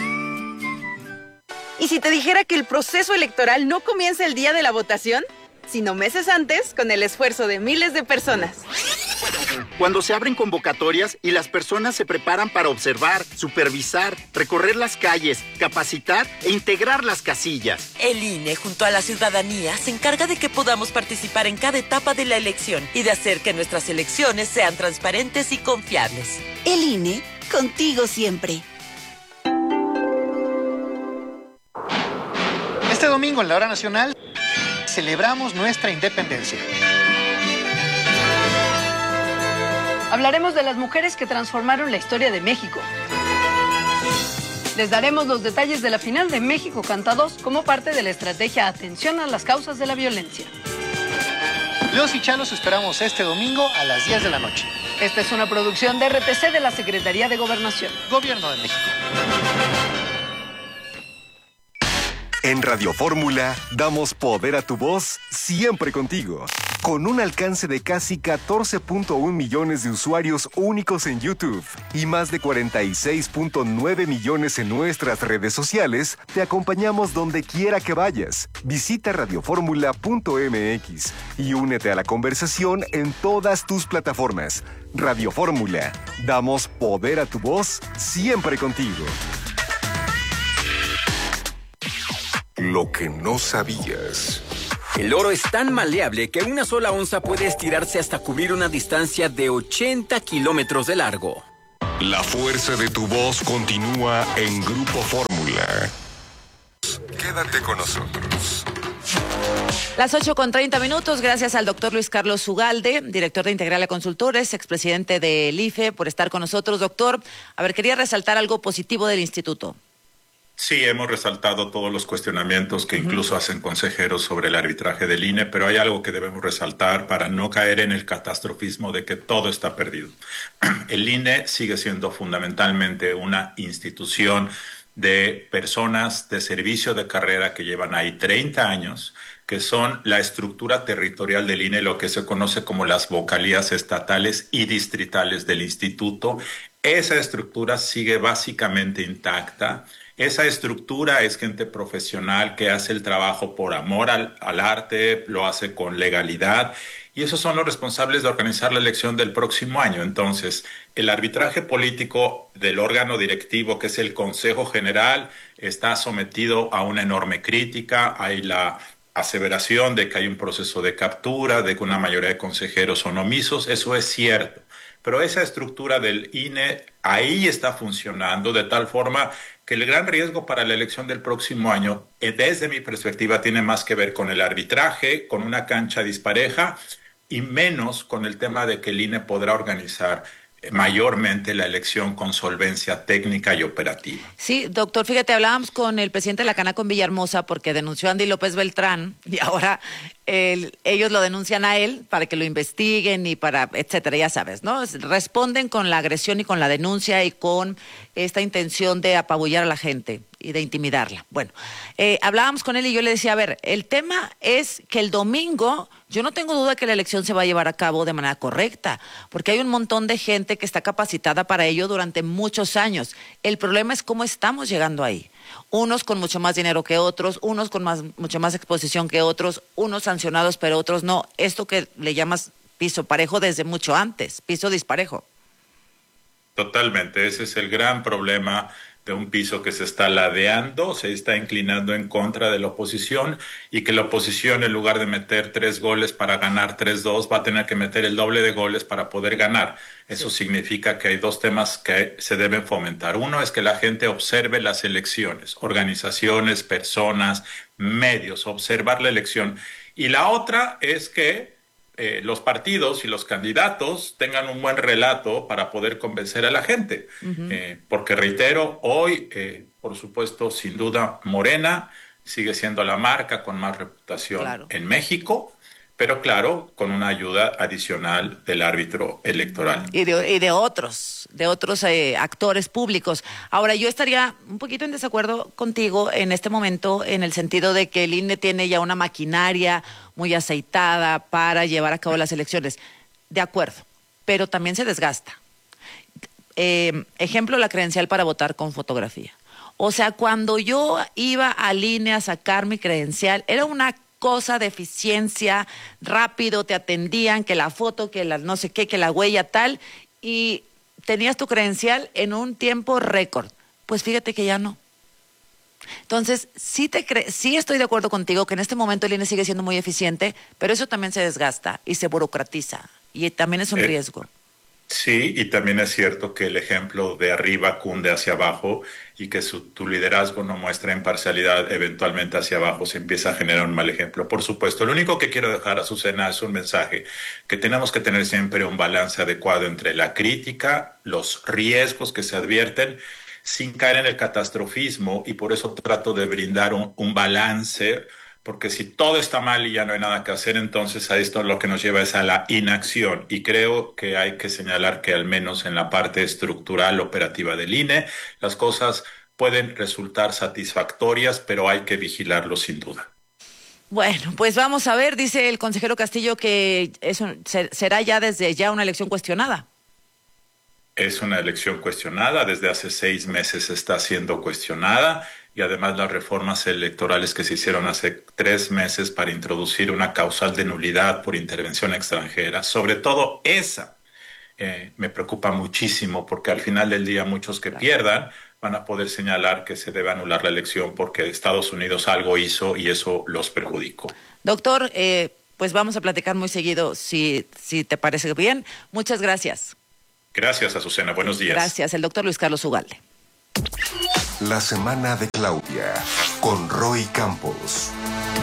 ¿Y si te dijera que el proceso electoral no comienza el día de la votación, sino meses antes, con el esfuerzo de miles de personas? Cuando se abren convocatorias y las personas se preparan para observar, supervisar, recorrer las calles, capacitar e integrar las casillas. El INE, junto a la ciudadanía, se encarga de que podamos participar en cada etapa de la elección y de hacer que nuestras elecciones sean transparentes y confiables. El INE, contigo siempre. Este domingo en la Hora Nacional celebramos nuestra independencia. Hablaremos de las mujeres que transformaron la historia de México. Les daremos los detalles de la final de México Canta 2 como parte de la estrategia Atención a las causas de la violencia. Los y Chalos esperamos este domingo a las 10 de la noche. Esta es una producción de RTC de la Secretaría de Gobernación. Gobierno de México. En Radio Fórmula damos poder a tu voz siempre contigo. Con un alcance de casi 14.1 millones de usuarios únicos en YouTube y más de 46.9 millones en nuestras redes sociales, te acompañamos donde quiera que vayas. Visita radioformula.mx y únete a la conversación en todas tus plataformas. Radio Fórmula, damos poder a tu voz siempre contigo. Lo que no sabías. El oro es tan maleable que una sola onza puede estirarse hasta cubrir una distancia de 80 kilómetros de largo. La fuerza de tu voz continúa en Grupo Fórmula. Quédate con nosotros. Las 8:30, gracias al doctor Luis Carlos Ugalde, director de Integral a Consultores, expresidente del IFE, por estar con nosotros. Doctor, a ver, quería resaltar algo positivo del instituto. Sí, hemos resaltado todos los cuestionamientos que incluso hacen consejeros sobre el arbitraje del INE, pero hay algo que debemos resaltar para no caer en el catastrofismo de que todo está perdido. El INE sigue siendo fundamentalmente una institución de personas de servicio de carrera que llevan ahí 30 años, que son la estructura territorial del INE, lo que se conoce como las vocalías estatales y distritales del instituto. Esa estructura sigue básicamente intacta. Esa estructura es gente profesional que hace el trabajo por amor al arte, lo hace con legalidad, y esos son los responsables de organizar la elección del próximo año. Entonces, el arbitraje político del órgano directivo, que es el Consejo General, está sometido a una enorme crítica. Hay la aseveración de que hay un proceso de captura, de que una mayoría de consejeros son omisos. Eso es cierto. Pero esa estructura del INE ahí está funcionando de tal forma que el gran riesgo para la elección del próximo año, desde mi perspectiva, tiene más que ver con el arbitraje, con una cancha dispareja y menos con el tema de que el INE podrá organizar mayormente la elección con solvencia técnica y operativa. Sí, doctor, fíjate, hablábamos con el presidente de la Canaco en Villahermosa porque denunció a Andy López Beltrán y ahora ellos lo denuncian a él para que lo investiguen y para, etcétera, ya sabes, ¿no? Responden con la agresión y con la denuncia y con esta intención de apabullar a la gente y de intimidarla. Bueno, hablábamos con él y yo le decía, a ver, el tema es que el domingo, yo no tengo duda que la elección se va a llevar a cabo de manera correcta, porque hay un montón de gente que está capacitada para ello durante muchos años. El problema es cómo estamos llegando ahí. Unos con mucho más dinero que otros, unos con mucho más exposición que otros, unos sancionados pero otros no. Esto que le llamas piso parejo desde mucho antes, piso disparejo. Totalmente, ese es el gran problema de un piso que se está ladeando, se está inclinando en contra de la oposición y que la oposición, en lugar de meter 3 goles para ganar 3-2, va a tener que meter el doble de goles para poder ganar. Eso significa que hay 2 temas que se deben fomentar. Uno es que la gente observe las elecciones, organizaciones, personas, medios, observar la elección. Y la otra es que los partidos y los candidatos tengan un buen relato para poder convencer a la gente. Porque reitero, hoy, por supuesto, sin duda, Morena sigue siendo la marca con más reputación en México, pero claro, con una ayuda adicional del árbitro electoral. Y de otros actores públicos. Ahora, yo estaría un poquito en desacuerdo contigo en este momento, en el sentido de que el INE tiene ya una maquinaria muy aceitada para llevar a cabo las elecciones. De acuerdo, pero también se desgasta. Ejemplo, la credencial para votar con fotografía. O sea, cuando yo iba al INE a sacar mi credencial, era una cosa de eficiencia, rápido, te atendían, que la foto, que la no sé qué, que la huella tal, y tenías tu credencial en un tiempo récord. Pues fíjate que ya no. Entonces, sí estoy de acuerdo contigo que en este momento el INE sigue siendo muy eficiente, pero eso también se desgasta y se burocratiza, y también es un riesgo. Sí, y también es cierto que el ejemplo de arriba cunde hacia abajo y que tu liderazgo no muestra imparcialidad, eventualmente hacia abajo se empieza a generar un mal ejemplo. Por supuesto, lo único que quiero dejar a Azucena es un mensaje, que tenemos que tener siempre un balance adecuado entre la crítica, los riesgos que se advierten, sin caer en el catastrofismo, y por eso trato de brindar un balance porque si todo está mal y ya no hay nada que hacer, entonces a esto lo que nos lleva es a la inacción. Y creo que hay que señalar que al menos en la parte estructural operativa del INE, las cosas pueden resultar satisfactorias, pero hay que vigilarlo sin duda. Bueno, pues vamos a ver, dice el consejero Castillo que eso será ya desde ya una elección cuestionada. Es una elección cuestionada, desde hace 6 meses está siendo cuestionada y además las reformas electorales que se hicieron hace 3 meses para introducir una causal de nulidad por intervención extranjera, sobre todo esa, me preocupa muchísimo porque al final del día muchos que pierdan van a poder señalar que se debe anular la elección porque Estados Unidos algo hizo y eso los perjudicó. Doctor, pues vamos a platicar muy seguido, si te parece bien. Muchas gracias. Gracias, Azucena. Buenos días. Gracias. El doctor Luis Carlos Ugalde. La semana de Claudia, con Roy Campos.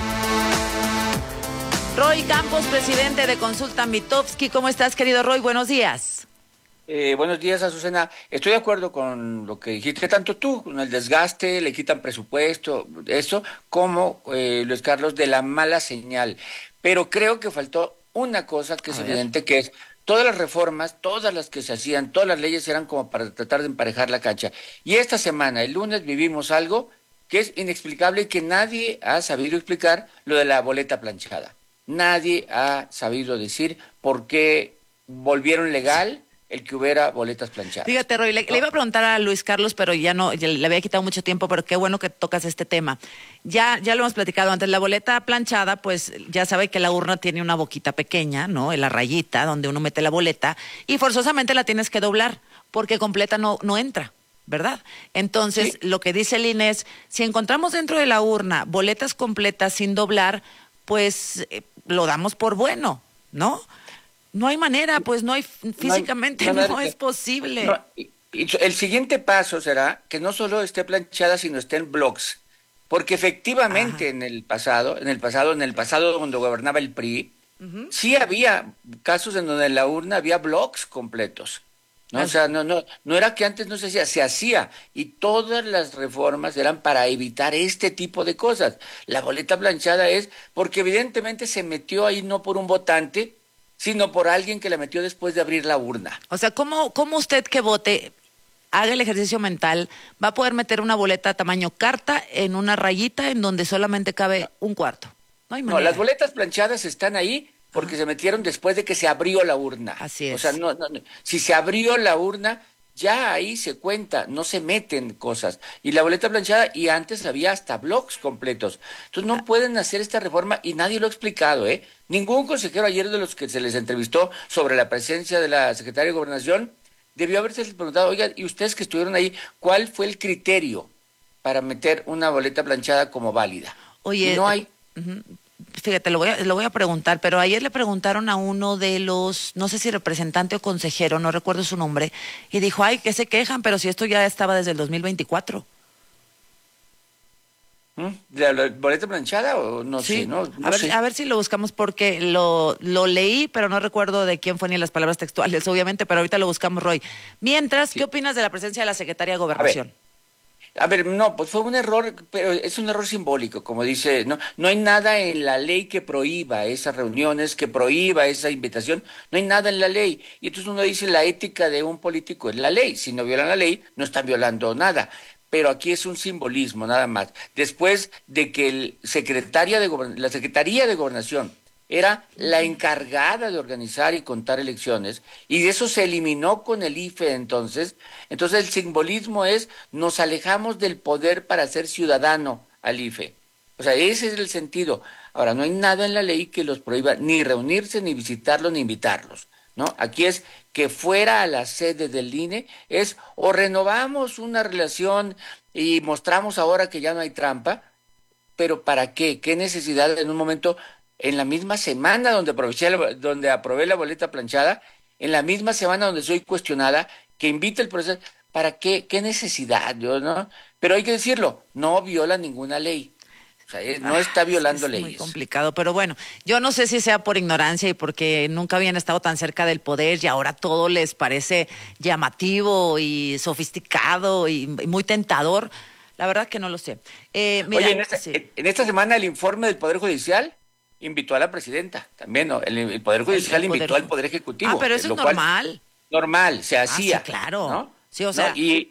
Roy Campos, presidente de Consulta Mitofsky. ¿Cómo estás, querido Roy? Buenos días. Buenos días, Azucena. Estoy de acuerdo con lo que dijiste, tanto tú, con el desgaste, le quitan presupuesto, eso, como Luis Carlos, de la mala señal. Pero creo que faltó una cosa que es evidente, que es todas las reformas, todas las que se hacían, todas las leyes eran como para tratar de emparejar la cancha. Y esta semana, el lunes, vivimos algo que es inexplicable y que nadie ha sabido explicar, lo de la boleta planchada. Nadie ha sabido decir por qué volvieron legal el que hubiera boletas planchadas. Fíjate, Roy, le iba a preguntar a Luis Carlos, pero ya le había quitado mucho tiempo, pero qué bueno que tocas este tema. Ya lo hemos platicado antes, la boleta planchada, pues ya sabe que la urna tiene una boquita pequeña, ¿no? En la rayita donde uno mete la boleta, y forzosamente la tienes que doblar, porque completa no entra, ¿verdad? Entonces, sí, lo que dice el INE es, si encontramos dentro de la urna boletas completas sin doblar, pues lo damos por bueno, ¿no? No hay manera, pues no hay, físicamente no es posible. No, y el siguiente paso será que no solo esté planchada, sino esté en blocks. Porque efectivamente en el pasado cuando gobernaba el PRI, sí había casos en donde en la urna había blocks completos. ¿No? O sea, no era que antes no se hacía. Y todas las reformas eran para evitar este tipo de cosas. La boleta planchada es porque evidentemente se metió ahí no por un votante, sino por alguien que la metió después de abrir la urna. O sea, ¿cómo usted que vote, haga el ejercicio mental, va a poder meter una boleta tamaño carta en una rayita en donde solamente cabe un cuarto? No hay manera. No, las boletas planchadas están ahí porque se metieron después de que se abrió la urna. Así es. O sea, no. Si se abrió la urna, ya ahí se cuenta, no se meten cosas. Y la boleta planchada, y antes había hasta blocks completos. Entonces no pueden hacer esta reforma y nadie lo ha explicado, ¿eh? Ningún consejero ayer de los que se les entrevistó sobre la presencia de la secretaria de Gobernación debió haberse preguntado, oigan, y ustedes que estuvieron ahí, ¿cuál fue el criterio para meter una boleta planchada como válida? Oye, no hay. Fíjate, lo voy a preguntar, pero ayer le preguntaron a uno de los, no sé si representante o consejero, no recuerdo su nombre, y dijo, ay, que se quejan, pero si esto ya estaba desde el 2024. ¿De la boleta planchada o no sí, sé? No sé. A ver si lo buscamos porque lo leí, pero no recuerdo de quién fue ni las palabras textuales, obviamente, pero ahorita lo buscamos, Roy. Mientras, ¿qué opinas de la presencia de la Secretaria de Gobernación? A ver, no, pues fue un error, pero es un error simbólico, como dice, no hay nada en la ley que prohíba esas reuniones, que prohíba esa invitación, no hay nada en la ley. Y entonces uno dice, la ética de un político es la ley, si no violan la ley, no están violando nada. Pero aquí es un simbolismo, nada más. Después de que la Secretaría de Gobernación era la encargada de organizar y contar elecciones, y de eso se eliminó con el IFE entonces el simbolismo es, nos alejamos del poder para ser ciudadano al IFE. O sea, ese es el sentido. Ahora, no hay nada en la ley que los prohíba ni reunirse, ni visitarlos, ni invitarlos, ¿no? Aquí es que fuera a la sede del INE es o renovamos una relación y mostramos ahora que ya no hay trampa, pero ¿para qué? ¿Qué necesidad en un momento, en la misma semana donde aprobé la boleta planchada, en la misma semana donde soy cuestionada, que invite el proceso, ¿para qué? ¿Qué necesidad? ¿No? Pero hay que decirlo, no viola ninguna ley. O sea, no está violando leyes. Es muy complicado, pero bueno, yo no sé si sea por ignorancia y porque nunca habían estado tan cerca del poder y ahora todo les parece llamativo y sofisticado y muy tentador. La verdad que no lo sé. Mira, Oye, en esta semana el informe del Poder Judicial invitó a la presidenta, también, ¿no? El Poder Judicial invitó al Poder Ejecutivo. Pero eso es normal. Normal, se hacía. Sí, claro. ¿no? Sí, o sea, ¿no? Y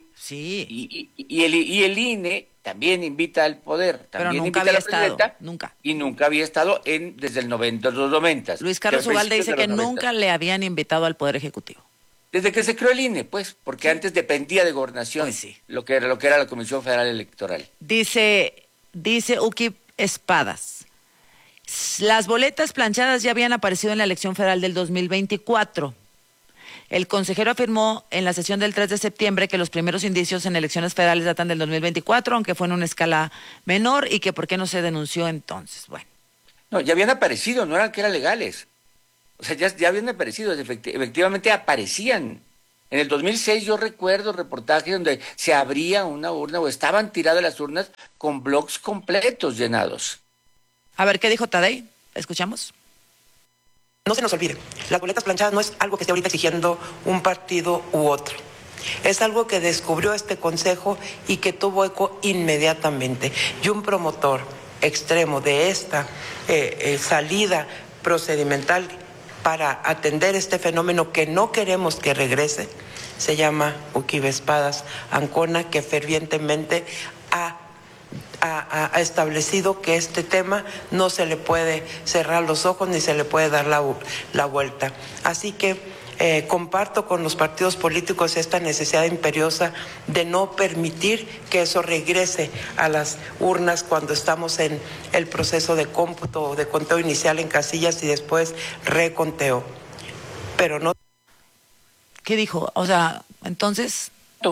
el INE también invita al Poder. También pero nunca invita había a la presidenta, estado, nunca. Y nunca había estado desde los 90. Luis Carlos Ugalde dice que nunca le habían invitado al Poder Ejecutivo. Desde que se creó el INE, pues, porque antes dependía de Gobernación, lo que era la Comisión Federal Electoral. Dice Uki Espadas, las boletas planchadas ya habían aparecido en la elección federal del 2024. El consejero afirmó en la sesión del 3 de septiembre que los primeros indicios en elecciones federales datan del 2024, aunque fue en una escala menor, y que por qué no se denunció entonces. Bueno. No, ya habían aparecido, no eran que eran legales. O sea, ya habían aparecido, efectivamente aparecían. En el 2006 yo recuerdo reportajes donde se abría una urna o estaban tiradas las urnas con blocs completos llenados. A ver, ¿qué dijo Tadei? ¿Escuchamos? No se nos olvide, las boletas planchadas no es algo que esté ahorita exigiendo un partido u otro. Es algo que descubrió este consejo y que tuvo eco inmediatamente. Y un promotor extremo de esta salida procedimental para atender este fenómeno que no queremos que regrese, se llama Uki Espadas Ancona, que fervientemente ha establecido que este tema no se le puede cerrar los ojos ni se le puede dar la vuelta. Así que comparto con los partidos políticos esta necesidad imperiosa de no permitir que eso regrese a las urnas cuando estamos en el proceso de cómputo, de conteo inicial en casillas y después reconteo. Pero no. ¿Qué dijo? O sea, entonces.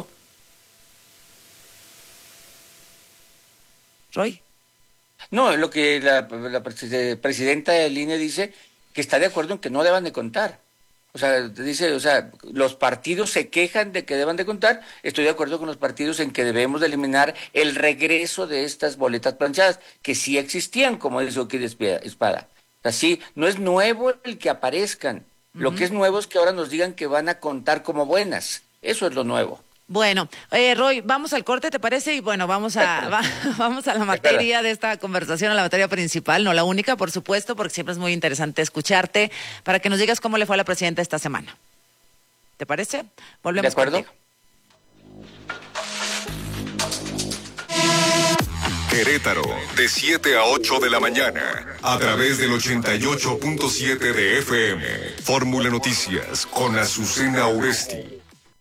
¿Roy? No, lo que la presidenta del INE dice que está de acuerdo en que no deban de contar. O sea, los partidos se quejan de que deban de contar. Estoy de acuerdo con los partidos en que debemos de eliminar el regreso de estas boletas planchadas, que sí existían, como dice Uki Espada. Así, no es nuevo el que aparezcan. Lo que es nuevo es que ahora nos digan que van a contar como buenas. Eso es lo nuevo. Bueno, Roy, vamos al corte, ¿te parece? Y bueno, vamos a la materia de esta conversación, a la materia principal, no la única, por supuesto, porque siempre es muy interesante escucharte, para que nos digas cómo le fue a la presidenta esta semana. ¿Te parece? Volvemos. ¿De acuerdo? Contigo. Querétaro, de 7 a 8 de la mañana, a través del 88.7 de FM. Fórmula Noticias, con Azucena Oresti.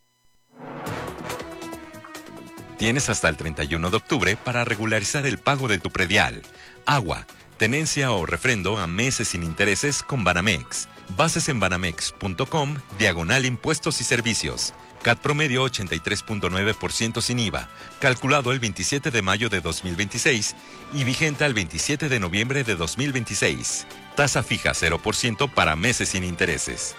Tienes hasta el 31 de octubre para regularizar el pago de tu predial, agua, tenencia o refrendo a meses sin intereses con Banamex. Bases en banamex.com/impuestos y servicios. CAT promedio 83.9% sin IVA, calculado el 27 de mayo de 2026 y vigente al 27 de noviembre de 2026. Tasa fija 0% para meses sin intereses.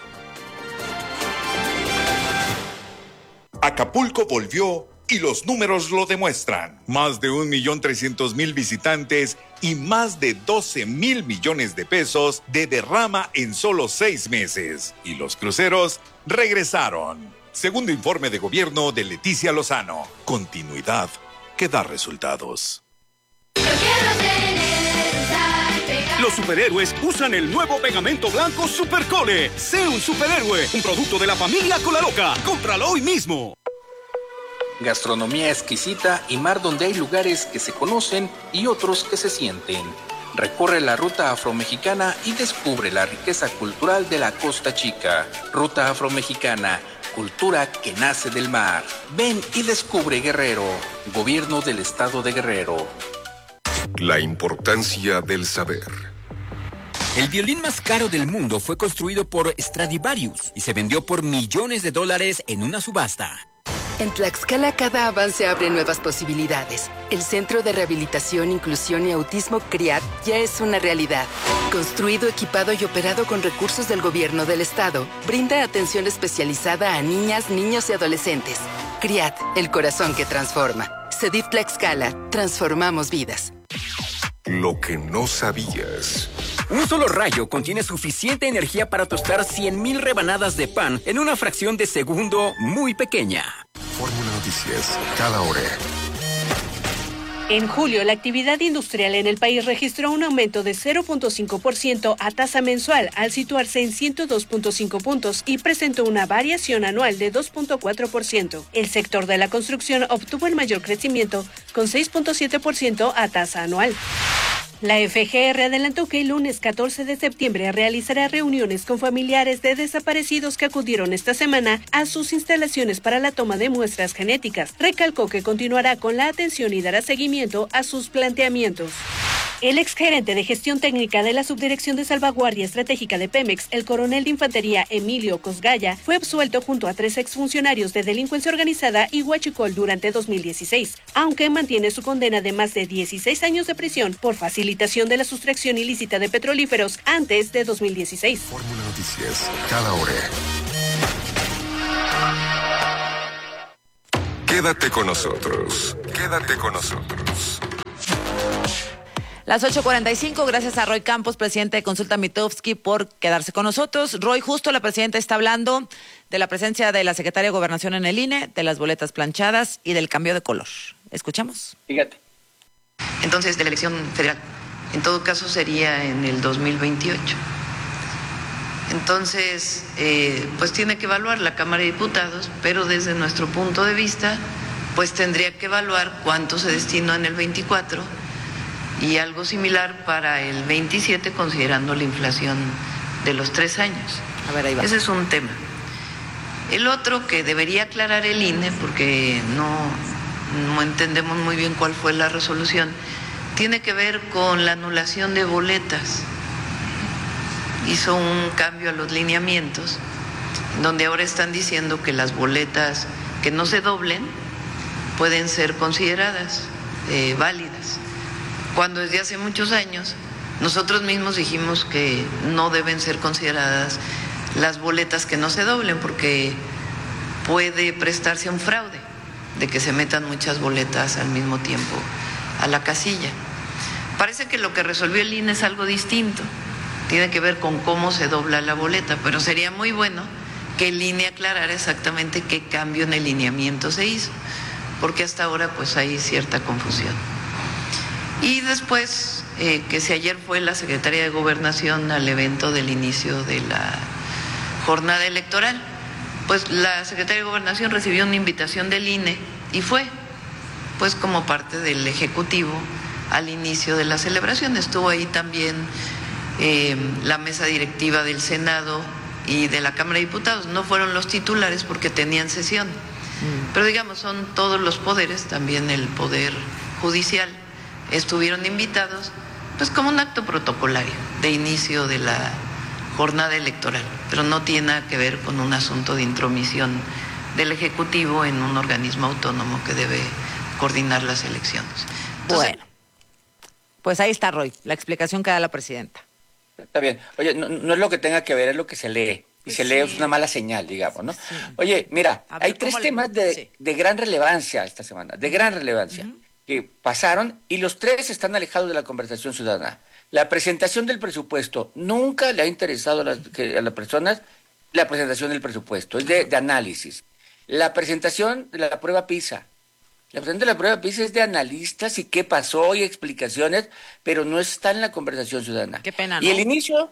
Acapulco volvió y los números lo demuestran. Más de 1.300.000 visitantes y más de 12.000 millones de pesos de derrama en solo 6 meses. Y los cruceros regresaron. Segundo informe de gobierno de Leticia Lozano. Continuidad que da resultados. Los superhéroes usan el nuevo pegamento blanco Supercole. Sé un superhéroe, un producto de la familia Colaloca. Cómpralo hoy mismo. Gastronomía exquisita y mar donde hay lugares que se conocen y otros que se sienten. Recorre la ruta afromexicana y descubre la riqueza cultural de la Costa Chica. Ruta afromexicana, cultura que nace del mar. Ven y descubre Guerrero. Gobierno del Estado de Guerrero. La importancia del saber. El violín más caro del mundo fue construido por Stradivarius y se vendió por millones de dólares en una subasta. En Tlaxcala cada avance abre nuevas posibilidades. El Centro de Rehabilitación, Inclusión y Autismo CRIAT ya es una realidad. Construido, equipado y operado con recursos del gobierno del estado, brinda atención especializada a niñas, niños y adolescentes. CRIAT, el corazón que transforma. CEDIF Tlaxcala, transformamos vidas. Lo que no sabías. Un solo rayo contiene suficiente energía para tostar 100,000 rebanadas de pan en una fracción de segundo muy pequeña. Fórmula Noticias, cada hora. En julio, la actividad industrial en el país registró un aumento de 0.5% a tasa mensual, al situarse en 102.5 puntos y presentó una variación anual de 2.4%. El sector de la construcción obtuvo el mayor crecimiento, con 6.7% a tasa anual. La FGR adelantó que el lunes 14 de septiembre realizará reuniones con familiares de desaparecidos que acudieron esta semana a sus instalaciones para la toma de muestras genéticas. Recalcó que continuará con la atención y dará seguimiento a sus planteamientos. El exgerente de gestión técnica de la Subdirección de Salvaguardia Estratégica de Pemex, el coronel de infantería Emilio Cosgaya, fue absuelto junto a 3 exfuncionarios de delincuencia organizada y huachicol durante 2016, aunque mantiene su condena de más de 16 años de prisión por facilitación de la sustracción ilícita de petrolíferos antes de 2016. Fórmula Noticias, cada hora. Quédate con nosotros. Quédate con nosotros. Las 8:45, gracias a Roy Campos, presidente de Consulta Mitofsky, por quedarse con nosotros. Roy, justo la presidenta está hablando de la presencia de la secretaria de Gobernación en el INE, de las boletas planchadas y del cambio de color. Escuchamos. Fíjate. Entonces, de la elección federal, en todo caso sería en el 2028. Entonces, pues tiene que evaluar la Cámara de Diputados, pero desde nuestro punto de vista, pues tendría que evaluar cuánto se destinó en el 24 y algo similar para el 27, considerando la inflación de los 3 años. A ver, ahí va. Ese es un tema. El otro que debería aclarar el INE, porque no entendemos muy bien cuál fue la resolución, tiene que ver con la anulación de boletas. Hizo un cambio a los lineamientos, donde ahora están diciendo que las boletas que no se doblen pueden ser consideradas válidas, cuando desde hace muchos años nosotros mismos dijimos que no deben ser consideradas las boletas que no se doblen, porque puede prestarse a un fraude de que se metan muchas boletas al mismo tiempo a la casilla. Parece que lo que resolvió el INE es algo distinto, tiene que ver con cómo se dobla la boleta, pero sería muy bueno que el INE aclarara exactamente qué cambio en el lineamiento se hizo, porque hasta ahora pues hay cierta confusión. Y después, que si ayer fue la Secretaría de Gobernación al evento del inicio de la jornada electoral, pues la Secretaría de Gobernación recibió una invitación del INE y fue, pues como parte del Ejecutivo al inicio de la celebración. Estuvo ahí también la mesa directiva del Senado y de la Cámara de Diputados. No fueron los titulares porque tenían sesión, pero digamos son todos los poderes, también el Poder Judicial, estuvieron invitados, pues como un acto protocolario de inicio de la jornada electoral, pero no tiene nada que ver con un asunto de intromisión del Ejecutivo en un organismo autónomo que debe coordinar las elecciones. Entonces, bueno, pues ahí está, Roy, la explicación que da la presidenta. Está bien. Oye, no es lo que tenga que ver, es lo que se lee. Y se lee, es una mala señal, digamos, ¿no? Sí. Oye, mira, hay 3 temas de gran relevancia esta semana, de gran relevancia, que pasaron y los 3 están alejados de la conversación ciudadana. La presentación del presupuesto, nunca le ha interesado a las personas la presentación del presupuesto, es de análisis. La presentación de la prueba PISA. La presentación de la prueba PISA es de analistas y qué pasó y explicaciones, pero no está en la conversación ciudadana. Qué pena, ¿no? Y el inicio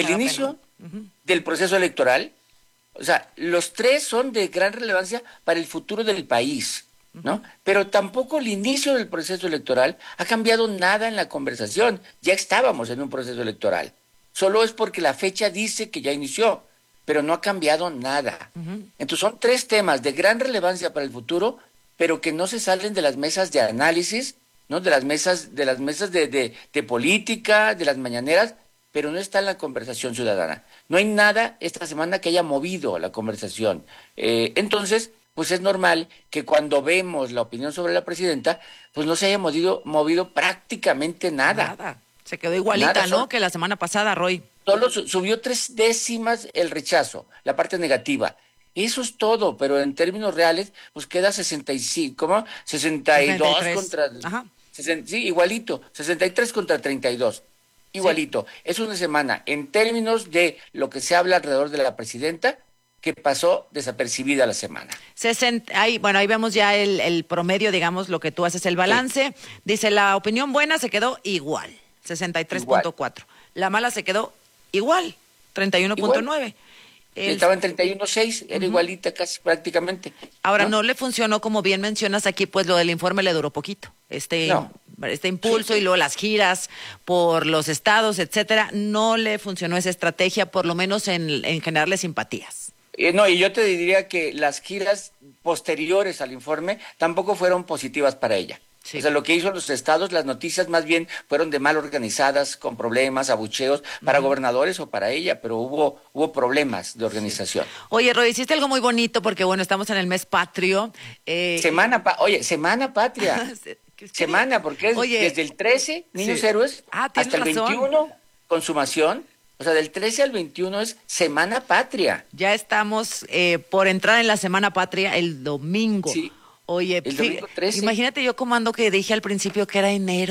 del proceso electoral, o sea, los 3 son de gran relevancia para el futuro del país, ¿no? Pero tampoco el inicio del proceso electoral ha cambiado nada en la conversación. Ya estábamos en un proceso electoral. Solo es porque la fecha dice que ya inició, pero no ha cambiado nada. Entonces son 3 temas de gran relevancia para el futuro, pero que no se salen de las mesas de análisis, ¿no? De las mesas de política, de las mañaneras, pero no está en la conversación ciudadana. No hay nada esta semana que haya movido la conversación. Entonces, pues es normal que cuando vemos la opinión sobre la presidenta, pues no se haya movido prácticamente nada. Se quedó igualita, nada, ¿no? Que la semana pasada, Roy. Solo subió 3 décimas el rechazo, la parte negativa. Eso es todo, pero en términos reales, pues queda 65, ¿cómo? 62 contra... Ajá. Sí, igualito, 63 contra 32. Igualito. Sí. Es una semana, en términos de lo que se habla alrededor de la presidenta, que pasó desapercibida la semana. Ahí vemos ya el promedio, digamos, lo que tú haces el balance. Sí. Dice, la opinión buena se quedó igual, 63.4. La mala se quedó igual, 31.9. Estaba en 31.6, era igualita casi prácticamente. Ahora, ¿no le funcionó, como bien mencionas aquí, pues lo del informe le duró poquito? Este impulso y luego las giras por los estados, etcétera, no le funcionó esa estrategia, por lo menos en generarle simpatías. No, y yo te diría que las giras posteriores al informe tampoco fueron positivas para ella. Sí. O sea, lo que hizo los estados, las noticias más bien fueron de mal organizadas, con problemas, abucheos, para gobernadores o para ella, pero hubo problemas de organización. Sí. Oye, Roy, hiciste algo muy bonito porque, bueno, estamos en el mes patrio. Semana patria. Semana, porque es desde el 13, Niños Héroes, hasta el 21, Consumación. O sea, del 13 al 21 es Semana Patria. Ya estamos por entrar en la Semana Patria el domingo. Sí. Oye, el domingo 13. Imagínate yo como ando que dije al principio que era enero.